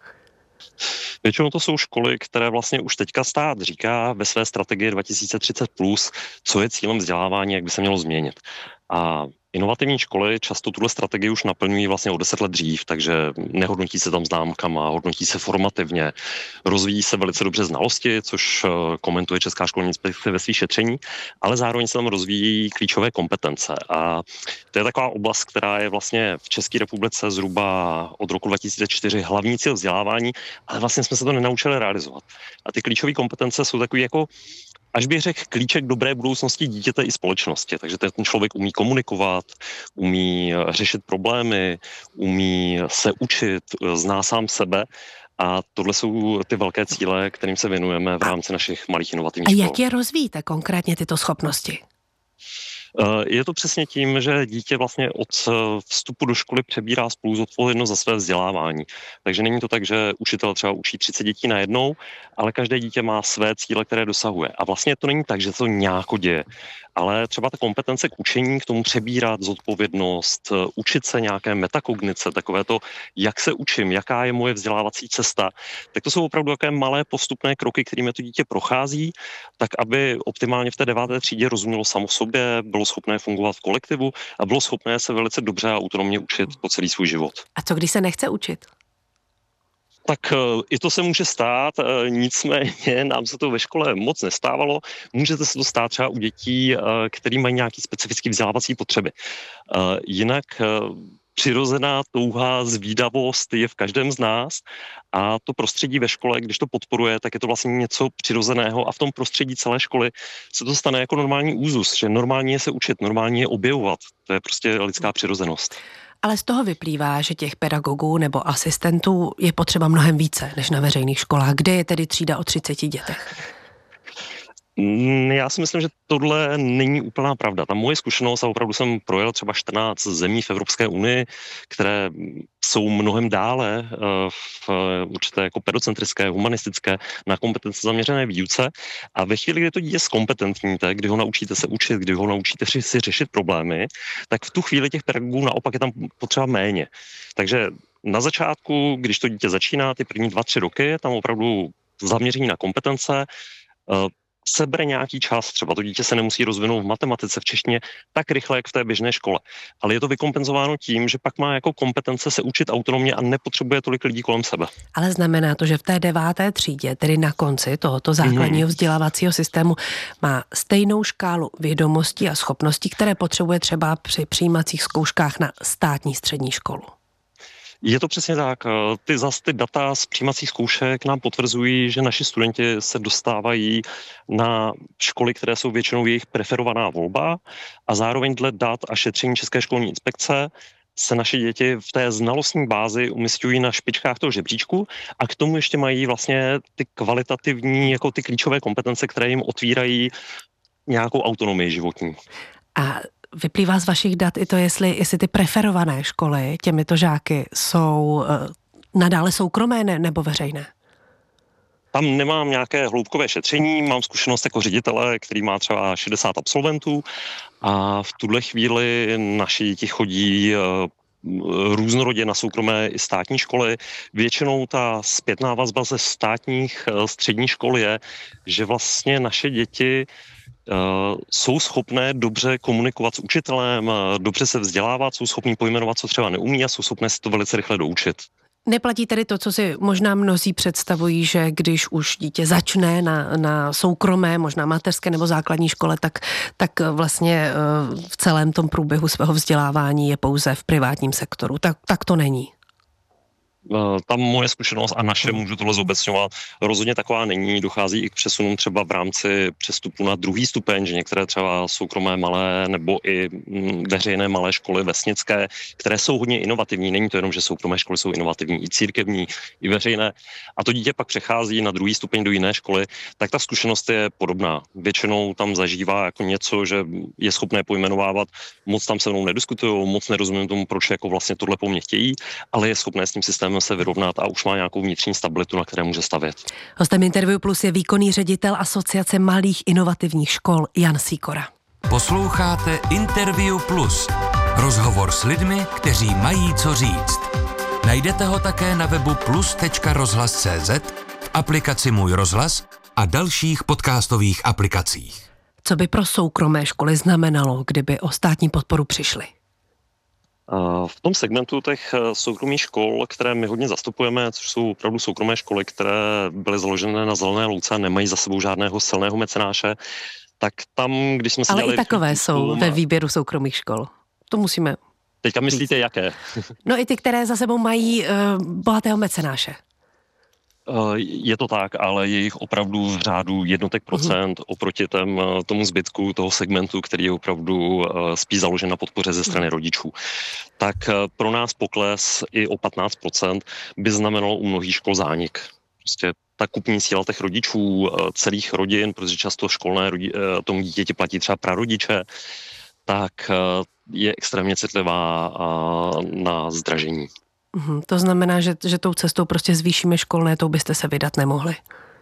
Většinou to jsou školy, které vlastně už teďka stát říká ve své strategii 2030+, co je cílem vzdělávání, jak by se mělo změnit. A inovativní školy často tuhle strategii už naplňují vlastně o 10 let dřív, takže nehodnotí se tam známkama, hodnotí se formativně, rozvíjí se velice dobře znalosti, což komentuje Česká školní inspekce ve svých šetření, ale zároveň se tam rozvíjí klíčové kompetence. A to je taková oblast, která je vlastně v České republice zhruba od roku 2004 hlavní cíl vzdělávání, ale vlastně jsme se to nenaučili realizovat. A ty klíčové kompetence jsou takový jako až bych řekl klíček dobré budoucnosti dítěte i společnosti. Takže ten člověk umí komunikovat, umí řešit problémy, umí se učit, zná sám sebe. A tohle jsou ty velké cíle, kterým se věnujeme v rámci našich malých inovativních škol. A jak je rozvíjíte konkrétně tyto schopnosti? Je to přesně tím, že dítě vlastně od vstupu do školy přebírá spolu zodpovědnost za své vzdělávání. Takže není to tak, že učitel třeba učí 30 dětí najednou, ale každé dítě má své cíle, které dosahuje. A vlastně to není tak, že to nějak děje, ale třeba ta kompetence k učení, k tomu přebírat zodpovědnost, učit se nějaké metakognice, takové to, jak se učím, jaká je moje vzdělávací cesta, tak to jsou opravdu také malé postupné kroky, kterými to dítě prochází, tak aby optimálně v té 9. třídě rozumělo samo sobě, bylo schopné fungovat v kolektivu a bylo schopné se velice dobře a autonomně učit po celý svůj život. A co když se nechce učit? Tak i to se může stát, nicméně nám se to ve škole moc nestávalo. Můžete se to stát třeba u dětí, který mají nějaké specifické vzdělávací potřeby. Jinak přirozená touha, zvídavost je v každém z nás a to prostředí ve škole, když to podporuje, tak je to vlastně něco přirozeného a v tom prostředí celé školy se to stane jako normální úzus, že normální je se učit, normální je objevovat. To je prostě lidská přirozenost. Ale z toho vyplývá, že těch pedagogů nebo asistentů je potřeba mnohem více než na veřejných školách. Kde je tedy třída o 30 dětech? Já si myslím, že tohle není úplná pravda. Ta moje zkušenost, a opravdu jsem projel třeba 14 zemí v Evropské unii, které jsou mnohem dále v určité jako pedocentrické, humanistické, na kompetence zaměřené výuce. A ve chvíli, kdy to dítě zkompetentníte, kdy ho naučíte se učit, kdy ho naučíte si řešit problémy, tak v tu chvíli těch pedagogů naopak je tam potřeba méně. Takže na začátku, když to dítě začíná, ty první 2-3 roky, je tam opravdu zaměření na kompetence, sebere nějaký čas, třeba to dítě se nemusí rozvinout v matematice, v češtině tak rychle, jak v té běžné škole. Ale je to vykompenzováno tím, že pak má jako kompetence se učit autonomně a nepotřebuje tolik lidí kolem sebe. Ale znamená to, že v té 9. třídě, tedy na konci tohoto základního vzdělávacího systému, má stejnou škálu vědomostí a schopností, které potřebuje třeba při přijímacích zkouškách na státní střední školu. Je to přesně tak. Ty data z přijímacích zkoušek nám potvrzují, že naši studenti se dostávají na školy, které jsou většinou jejich preferovaná volba a zároveň dle dat a šetření České školní inspekce se naše děti v té znalostní bázi umisťují na špičkách toho žebříčku a k tomu ještě mají vlastně ty kvalitativní, jako ty klíčové kompetence, které jim otvírají nějakou autonomii životní. A vyplývá z vašich dat i to, jestli ty preferované školy těmito žáky jsou nadále soukromé nebo veřejné? Tam nemám nějaké hloubkové šetření, mám zkušenost jako ředitele, který má třeba 60 absolventů a v tuhle chvíli naši děti chodí různorodě na soukromé i státní školy. Většinou ta zpětná vazba ze státních středních škol je, že vlastně naše děti jsou schopné dobře komunikovat s učitelem, dobře se vzdělávat, jsou schopní pojmenovat, co třeba neumí a jsou schopné si to velice rychle doučit. Neplatí tedy to, co si možná mnozí představují, že když už dítě začne na soukromé, možná mateřské nebo základní škole, tak vlastně v celém tom průběhu svého vzdělávání je pouze v privátním sektoru. Tak to není. Tam moje zkušenost a naše, můžu tohle zobecňovat, rozhodně taková není. Dochází i k přesunům třeba v rámci přestupu na druhý stupeň, že některé třeba soukromé malé nebo i veřejné malé školy vesnické, které jsou hodně inovativní. Není to jenom, že soukromé školy jsou inovativní, i církevní, i veřejné. A to dítě pak přechází na druhý stupeň do jiné školy, tak ta zkušenost je podobná. Většinou tam zažívá jako něco, že je schopné pojmenovávat, moc tam se mnou nediskutují, moc nerozumím tomu, proč jako vlastně tohle po mně chtějí, ale je schopné s tím systémem se vyrovnat a už má nějakou vnitřní stabilitu, na které může stavět. Hostem Interview Plus je výkonný ředitel Asociace malých inovativních škol Jan Sýkora. Posloucháte Interview Plus. Rozhovor s lidmi, kteří mají co říct. Najdete ho také na webu plus.rozhlas.cz, v aplikaci Můj rozhlas a dalších podcastových aplikacích. Co by pro soukromé školy znamenalo, kdyby o státní podporu přišly? V tom segmentu těch soukromých škol, které my hodně zastupujeme, což jsou opravdu soukromé školy, které byly založené na zelené louce a nemají za sebou žádného silného mecenáše, tak tam, když jsme si ale dělali... i takové jsou ve výběru soukromých škol. To musíme... Teďka myslíte, jaké? No i ty, které za sebou mají bohatého mecenáše. Je to tak, ale je jich opravdu v řádu jednotek procent oproti tomu zbytku toho segmentu, který je opravdu spíš založen na podpoře ze strany rodičů. Tak pro nás pokles i o 15% by znamenalo u mnohých škol zánik. Prostě ta kupní síla těch rodičů, celých rodin, protože často školné tomu dítěti platí třeba prarodiče, tak je extrémně citlivá na zdražení. To znamená, že tou cestou prostě zvýšíme školné, tou byste se vydat nemohli?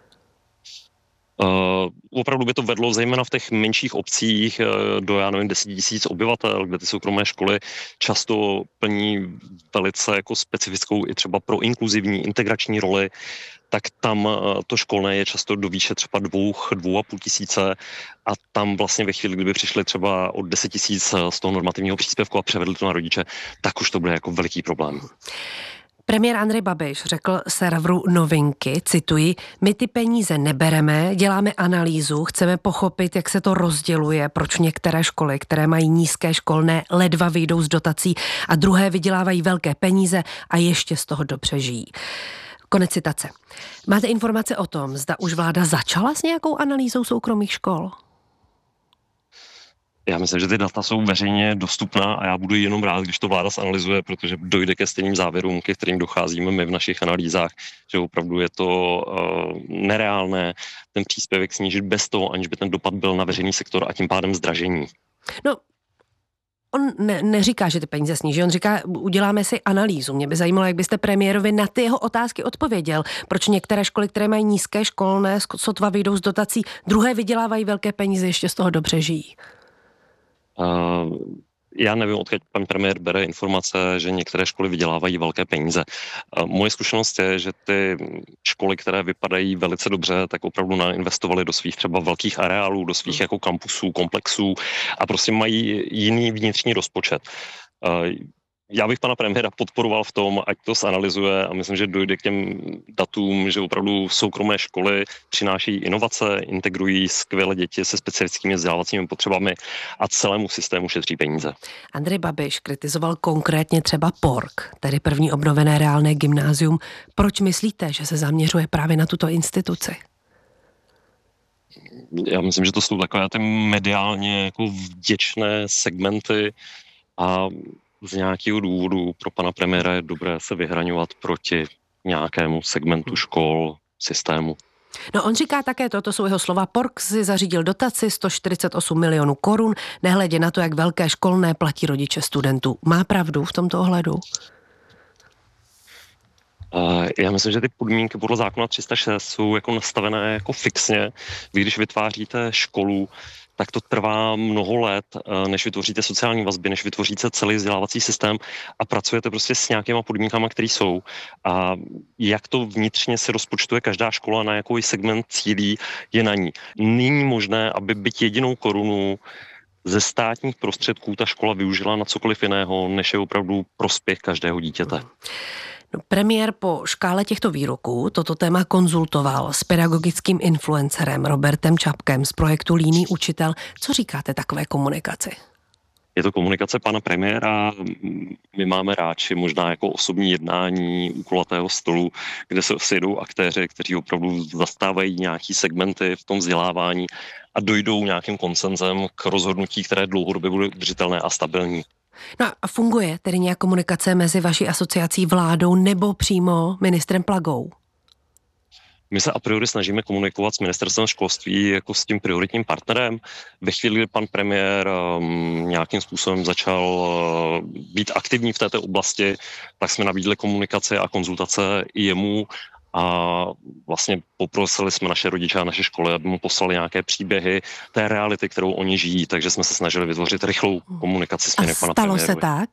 Opravdu by to vedlo zejména v těch menších obcích do, 10 000 obyvatel, kde ty soukromé školy často plní velice jako specifickou i třeba pro inkluzivní integrační roli, tak tam to školné je často do výše třeba 2,5 tisíce a tam vlastně ve chvíli, kdyby přišli třeba od 10 000 z toho normativního příspěvku a převedli to na rodiče, tak už to bude jako veliký problém. Premiér Andrej Babiš řekl serveru Novinky, cituji, my ty peníze nebereme, děláme analýzu, chceme pochopit, jak se to rozděluje, proč některé školy, které mají nízké školné, ledva vyjdou z dotací a druhé vydělávají velké peníze a ještě z toho dobře žijí. Konec citace. Máte informace o tom, zda už vláda začala s nějakou analýzou soukromých škol? Já myslím, že ty data jsou veřejně dostupná a já budu jenom rád, když to vláda zanalyzuje, protože dojde ke stejným závěrům, ke kterým docházíme my v našich analýzách, že opravdu je to nereálné ten příspěvek snížit bez toho, aniž by ten dopad byl na veřejný sektor a tím pádem zdražení. No, on neříká, že ty peníze sníží, on říká, uděláme si analýzu. Mě by zajímalo, jak byste premiérovi na ty jeho otázky odpověděl. Proč některé školy, které mají nízké školné, sotva vyjdou z dotací, druhé vydělávají velké peníze, ještě z toho dobře žijí? Já nevím, odkud pan premiér bere informace, že některé školy vydělávají velké peníze. Moje zkušenost je, že ty školy, které vypadají velice dobře, tak opravdu nainvestovaly do svých třeba velkých areálů, do svých jako kampusů, komplexů a prostě mají jiný vnitřní rozpočet. Já bych pana premiéra podporoval v tom, ať to zanalyzuje a myslím, že dojde k těm datům, že opravdu soukromé školy přinášejí inovace, integrují skvělé děti se specifickými vzdělávacími potřebami a celému systému šetří peníze. Andrej Babiš kritizoval konkrétně třeba PORK, tedy první obnovené reálné gymnázium. Proč myslíte, že se zaměřuje právě na tuto instituci? Já myslím, že to jsou takové ty mediálně jako vděčné segmenty a z nějakého důvodu pro pana premiéra je dobré se vyhraňovat proti nějakému segmentu škol, systému. No on říká také, toto jsou jeho slova, PORC si zařídil dotaci 148 milionů korun, nehledě na to, jak velké školné platí rodiče studentů. Má pravdu v tomto ohledu? Já myslím, že ty podmínky podle zákona 306 jsou jako nastavené jako fixně. Vy, když vytváříte školu, tak to trvá mnoho let, než vytvoříte sociální vazby, než vytvoříte celý vzdělávací systém a pracujete prostě s nějakýma podmínkama, které jsou. A jak to vnitřně si rozpočtuje každá škola, na jaký segment cílí, je na ní. Není možné, aby byť jedinou korunu ze státních prostředků ta škola využila na cokoliv jiného, než je opravdu prospěch každého dítěte. No, premiér po škále těchto výroků toto téma konzultoval s pedagogickým influencerem Robertem Čapkem z projektu Líný učitel. Co říkáte takové komunikaci? Je to komunikace pana premiéra, my máme ráči možná jako osobní jednání u kulatého stolu, kde se sejdou aktéři, kteří opravdu zastávají nějaký segmenty v tom vzdělávání a dojdou nějakým konsenzem k rozhodnutí, které dlouhodobě bude udržitelné a stabilní. No a funguje tedy nějak komunikace mezi vaší asociací, vládou nebo přímo ministrem Plagou? My se a priori snažíme komunikovat s ministerstvem školství jako s tím prioritním partnerem. Ve chvíli, kdy pan premiér nějakým způsobem začal být aktivní v této oblasti, tak jsme nabídli komunikaci a konzultace i jemu a vlastně poprosili jsme naše rodiče a naše školy, aby mu poslali nějaké příběhy té reality, kterou oni žijí, takže jsme se snažili vytvořit rychlou komunikaci s pana premiérovi. Stalo se tak?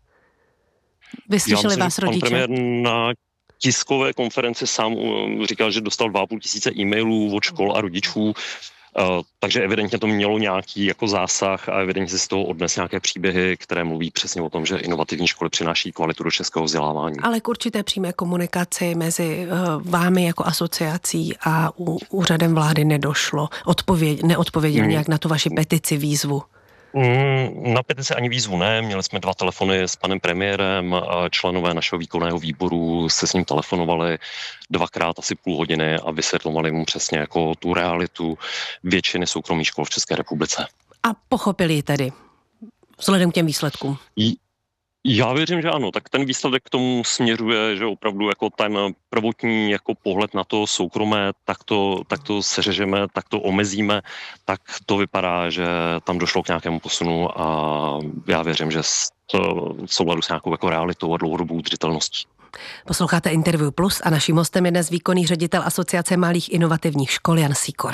Vyslyšeli vás rodiče? Pan premiér na tiskové konferenci sám říkal, že dostal 2,5 tisíce e-mailů od škol a rodičů, takže evidentně to mělo nějaký jako zásah a evidentně si z toho odnes nějaké příběhy, které mluví přesně o tom, že inovativní školy přináší kvalitu do českého vzdělávání. Ale k určité přímé komunikaci mezi vámi jako asociací a úřadem vlády nedošlo. Neodpověděl nějak na tu vaši petici, výzvu. Na petici ani výzvu ne, měli jsme 2 telefony s panem premiérem, členové našeho výkonného výboru se s ním telefonovali 2krát asi půl hodiny a vysvětlovali mu přesně jako tu realitu většiny soukromých škol v České republice. A pochopili tedy vzhledem k těm výsledkům? Já věřím, že ano, tak ten výsledek k tomu směřuje, že opravdu jako ten prvotní jako pohled na to soukromé, tak to seřežeme, tak to omezíme, tak to vypadá, že tam došlo k nějakému posunu a já věřím, že v souladu s nějakou jako realitou a dlouhodobou udržitelností. Posloucháte Interview Plus a naším hostem je dnes výkonný ředitel Asociace malých inovativních škol Jan Sýkora.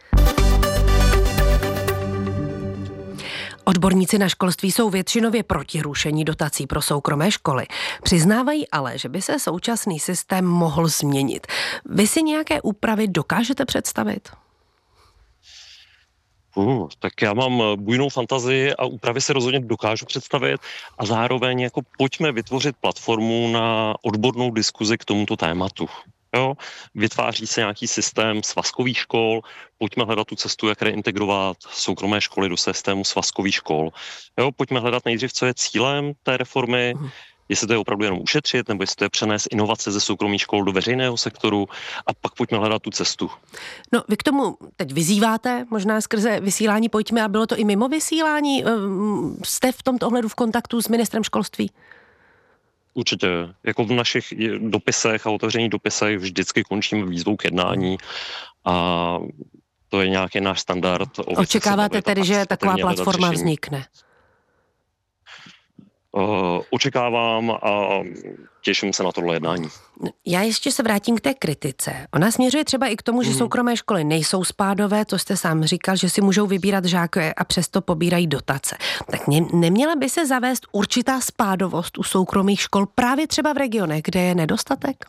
Odborníci na školství jsou většinově proti rušení dotací pro soukromé školy. Přiznávají ale, že by se současný systém mohl změnit. Vy si nějaké úpravy dokážete představit? Tak já mám bujnou fantazii a úpravy si rozhodně dokážu představit a zároveň jako pojďme vytvořit platformu na odbornou diskuzi k tomuto tématu. Jo? Vytváří se nějaký systém svazkových škol, pojďme hledat tu cestu, jak reintegrovat soukromé školy do systému svazkových škol. Jo? Pojďme hledat nejdřív, co je cílem té reformy, jestli to je opravdu jenom ušetřit, nebo jestli to je přenést inovace ze soukromých škol do veřejného sektoru a pak pojďme hledat tu cestu. No, vy k tomu teď vyzýváte, možná skrze vysílání pojďme, a bylo to i mimo vysílání? Jste v tomto ohledu v kontaktu s ministrem školství? Určitě. Jako v našich dopisech a otevřených dopisech vždycky končíme výzvou k jednání a to je nějaký náš standard. Očekáváte tedy, že taková platforma vznikne? Očekávám a těším se na tohle jednání. Já ještě se vrátím k té kritice. Ona směřuje třeba i k tomu, že soukromé školy nejsou spádové, co jste sám říkal, že si můžou vybírat žáky a přesto pobírají dotace. Tak neměla by se zavést určitá spádovost u soukromých škol právě třeba v regionech, kde je nedostatek?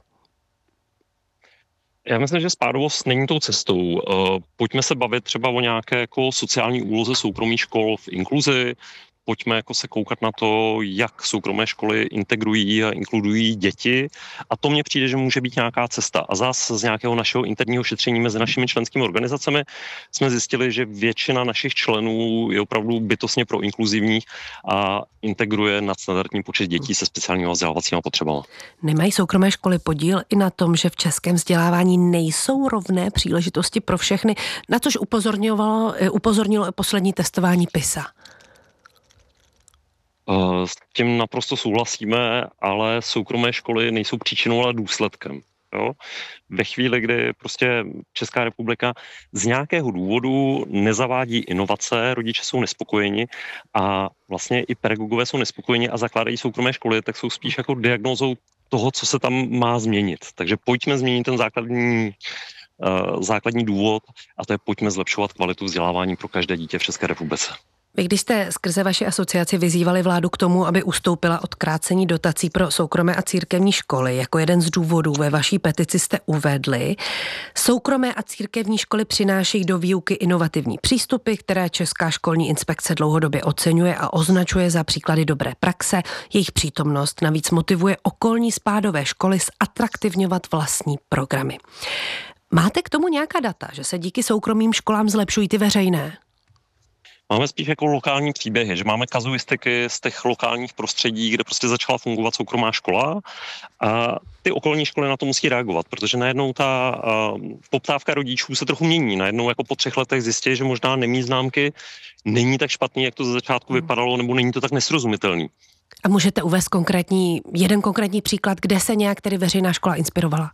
Já myslím, že spádovost není tou cestou. Pojďme se bavit třeba o nějaké jako sociální úloze soukromých škol v inkluzi. Pojďme jako se koukat na to, jak soukromé školy integrují a inkludují děti a to mně přijde, že může být nějaká cesta. A zase z nějakého našeho interního šetření mezi našimi členskými organizacemi jsme zjistili, že většina našich členů je opravdu bytostně proinkluzivních a integruje nadstandardní počet dětí se speciálními vzdělávacími potřebami. Nemají soukromé školy podíl i na tom, že v českém vzdělávání nejsou rovné příležitosti pro všechny, na což upozornilo poslední testování PISA? S tím naprosto souhlasíme, ale soukromé školy nejsou příčinou, ale důsledkem. Jo? Ve chvíli, kdy prostě Česká republika z nějakého důvodu nezavádí inovace, rodiče jsou nespokojeni a vlastně i pedagogové jsou nespokojeni a zakládají soukromé školy, tak jsou spíš jako diagnózou toho, co se tam má změnit. Takže pojďme změnit ten základní důvod a to je pojďme zlepšovat kvalitu vzdělávání pro každé dítě v České republice. Vy, když jste skrze vaši asociaci vyzývali vládu k tomu, aby ustoupila od krácení dotací pro soukromé a církevní školy, jako jeden z důvodů ve vaší petici jste uvedli, soukromé a církevní školy přinášejí do výuky inovativní přístupy, které Česká školní inspekce dlouhodobě oceňuje a označuje za příklady dobré praxe. Jejich přítomnost navíc motivuje okolní spádové školy zatraktivňovat vlastní programy. Máte k tomu nějaká data, že se díky soukromým školám zlepšují ty veřejné? Máme spíš jako lokální příběhy, že máme kazuistiky z těch lokálních prostředí, kde prostě začala fungovat soukromá škola a ty okolní školy na to musí reagovat, protože najednou ta poptávka rodičů se trochu mění. Najednou jako po 3 letech zjistí, že možná nemít známky není tak špatný, jak to ze začátku vypadalo, nebo není to tak nesrozumitelný. A můžete uvést jeden konkrétní příklad, kde se nějak tedy veřejná škola inspirovala?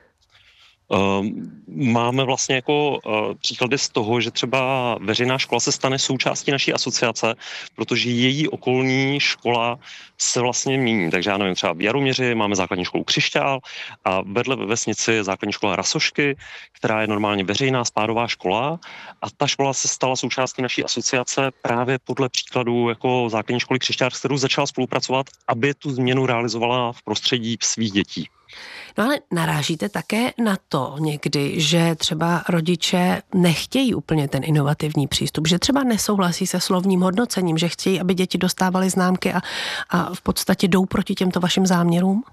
Máme vlastně jako příklady z toho, že třeba veřejná škola se stane součástí naší asociace, protože její okolní škola se vlastně mění. Takže já nevím, třeba v Jaroměři máme základní školu Křišťál a vedle ve vesnici je základní škola Rasošky, která je normálně veřejná spádová škola a ta škola se stala součástí naší asociace právě podle příkladu jako základní školy Křišťál, s kterou začala spolupracovat, aby tu změnu realizovala v prostředí svých dětí. No ale narážíte také na to někdy, že třeba rodiče nechtějí úplně ten inovativní přístup, že třeba nesouhlasí se slovním hodnocením, že chtějí, aby děti dostávaly známky a v podstatě jdou proti těmto vašim záměrům?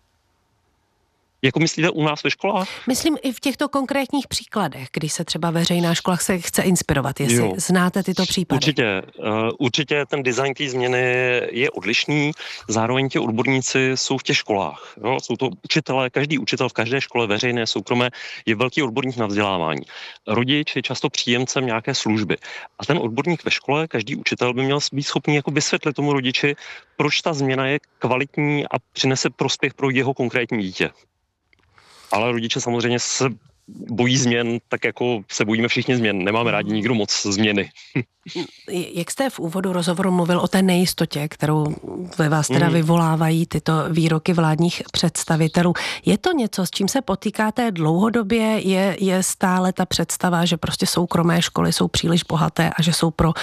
Jako myslíte u nás ve školách? Myslím i v těchto konkrétních příkladech, kdy se třeba veřejná škola se chce inspirovat, jestli znáte tyto případy. Určitě ten design té změny je odlišný, zároveň ti odborníci jsou v těch školách. Jo? Jsou to učitelé, každý učitel v každé škole, veřejné, soukromé, je velký odborník na vzdělávání. Rodič je často příjemcem nějaké služby. A ten odborník ve škole, každý učitel by měl být schopný jako vysvětlit tomu rodiči, proč ta změna je kvalitní a přinese prospěch pro jeho konkrétní dítě. Ale rodiče samozřejmě se bojí změn, tak jako se bojíme všichni změn. Nemáme rádi nikdo moc změny. Jak jste v úvodu rozhovoru mluvil o té nejistotě, kterou ve vás teda vyvolávají tyto výroky vládních představitelů. Je to něco, s čím se potýkáte dlouhodobě? Je stále ta představa, že prostě soukromé školy jsou příliš bohaté a že jsou pro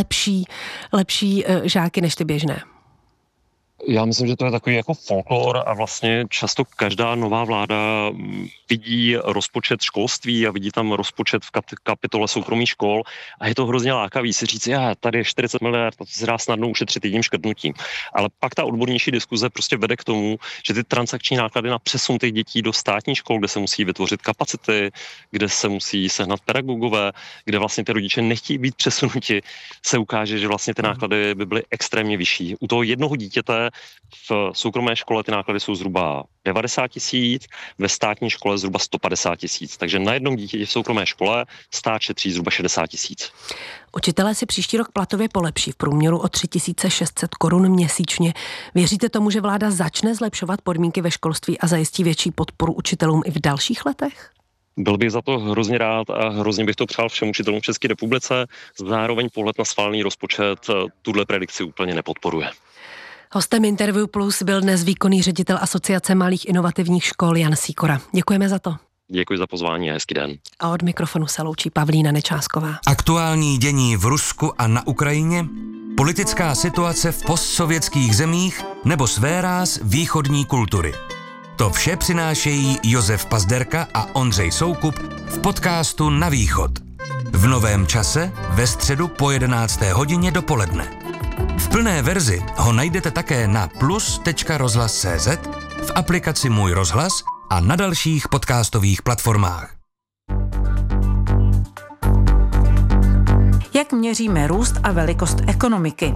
lepší žáky než ty běžné? Já myslím, že to je takový jako folklor a vlastně často každá nová vláda vidí rozpočet školství a vidí tam rozpočet v kapitole soukromých škol a je to hrozně lákavý si říct, tady je 40 miliard, to se dá snadno ušetřit jedním škrtnutím. Ale pak ta odbornější diskuze prostě vede k tomu, že ty transakční náklady na přesun těch dětí do státních škol, kde se musí vytvořit kapacity, kde se musí sehnat pedagogové, kde vlastně ty rodiče nechtějí být přesunuti, se ukáže, že vlastně ty náklady by byly extrémně vyšší. U toho jednoho dítěte v soukromé škole ty náklady jsou zhruba 90 000, ve státní škole zhruba 150 000. Takže na jednom dítěti v soukromé škole stát šetří zhruba 60 000. Učitelé si příští rok platově polepší v průměru o 3 600 korun měsíčně. Věříte tomu, že vláda začne zlepšovat podmínky ve školství a zajistí větší podporu učitelům i v dalších letech? Byl bych za to hrozně rád a hrozně bych to přál všem učitelům v České republice. Zároveň pohled na schválený rozpočet tuhle predikci úplně nepodporuje. Hostem Interview Plus byl dnes výkonný ředitel Asociace malých inovativních škol Jan Sýkora. Děkujeme za to. Děkuji za pozvání a hezký den. A od mikrofonu se loučí Pavlína Nečásková. Aktuální dění v Rusku a na Ukrajině, politická situace v postsovětských zemích nebo sféráz východní kultury. To vše přinášejí Josef Pazderka a Ondřej Soukup v podcastu Na východ. V novém čase ve středu po 11. hodině dopoledne. V plné verzi ho najdete také na plus.rozhlas.cz, v aplikaci Můj rozhlas a na dalších podcastových platformách. Jak měříme růst a velikost ekonomiky?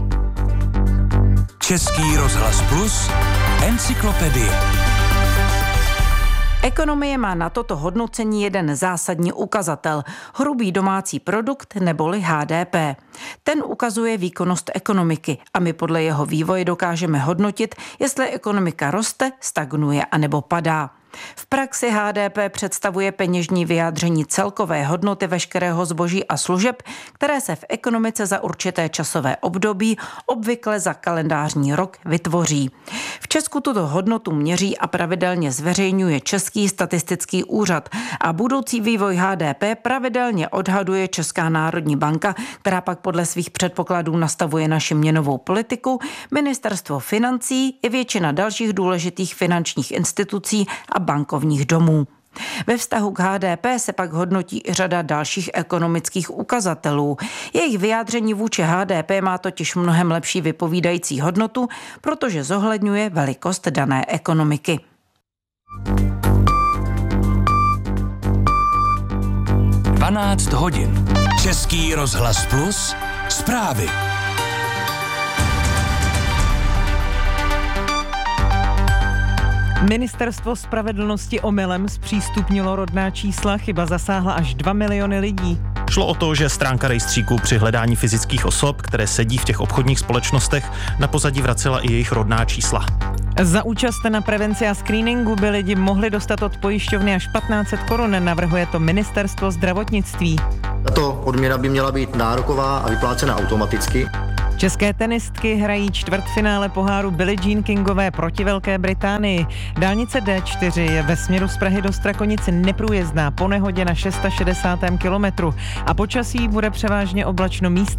Český rozhlas Plus, encyklopedie. Ekonomie má na toto hodnocení jeden zásadní ukazatel – hrubý domácí produkt neboli HDP. Ten ukazuje výkonnost ekonomiky a my podle jeho vývoje dokážeme hodnotit, jestli ekonomika roste, stagnuje anebo padá. V praxi HDP představuje peněžní vyjádření celkové hodnoty veškerého zboží a služeb, které se v ekonomice za určité časové období, obvykle za kalendářní rok, vytvoří. V Česku tuto hodnotu měří a pravidelně zveřejňuje Český statistický úřad a budoucí vývoj HDP pravidelně odhaduje Česká národní banka, která pak podle svých předpokladů nastavuje naši měnovou politiku, Ministerstvo financí i většina dalších důležitých finančních institucí a bankovních domů. Ve vztahu k HDP se pak hodnotí i řada dalších ekonomických ukazatelů. Jejich vyjádření vůči HDP má totiž mnohem lepší vypovídající hodnotu, protože zohledňuje velikost dané ekonomiky. Dvanáct hodin. Český rozhlas Plus. Zprávy. Ministerstvo spravedlnosti omylem zpřístupnilo rodná čísla, chyba zasáhla až 2 miliony lidí. Šlo o to, že stránka rejstříku při hledání fyzických osob, které sedí v těch obchodních společnostech, na pozadí vracela i jejich rodná čísla. Za účast na prevenci a screeningu by lidi mohli dostat od pojišťovny až 1500 korun, navrhuje to Ministerstvo zdravotnictví. Tato odměna by měla být nároková a vyplácena automaticky. České tenistky hrají čtvrtfinále poháru Billie Jean Kingové proti Velké Británii. Dálnice D4 je ve směru z Prahy do Strakonic neprůjezdná po nehodě na 660. kilometru a počasí bude převážně oblačno, místy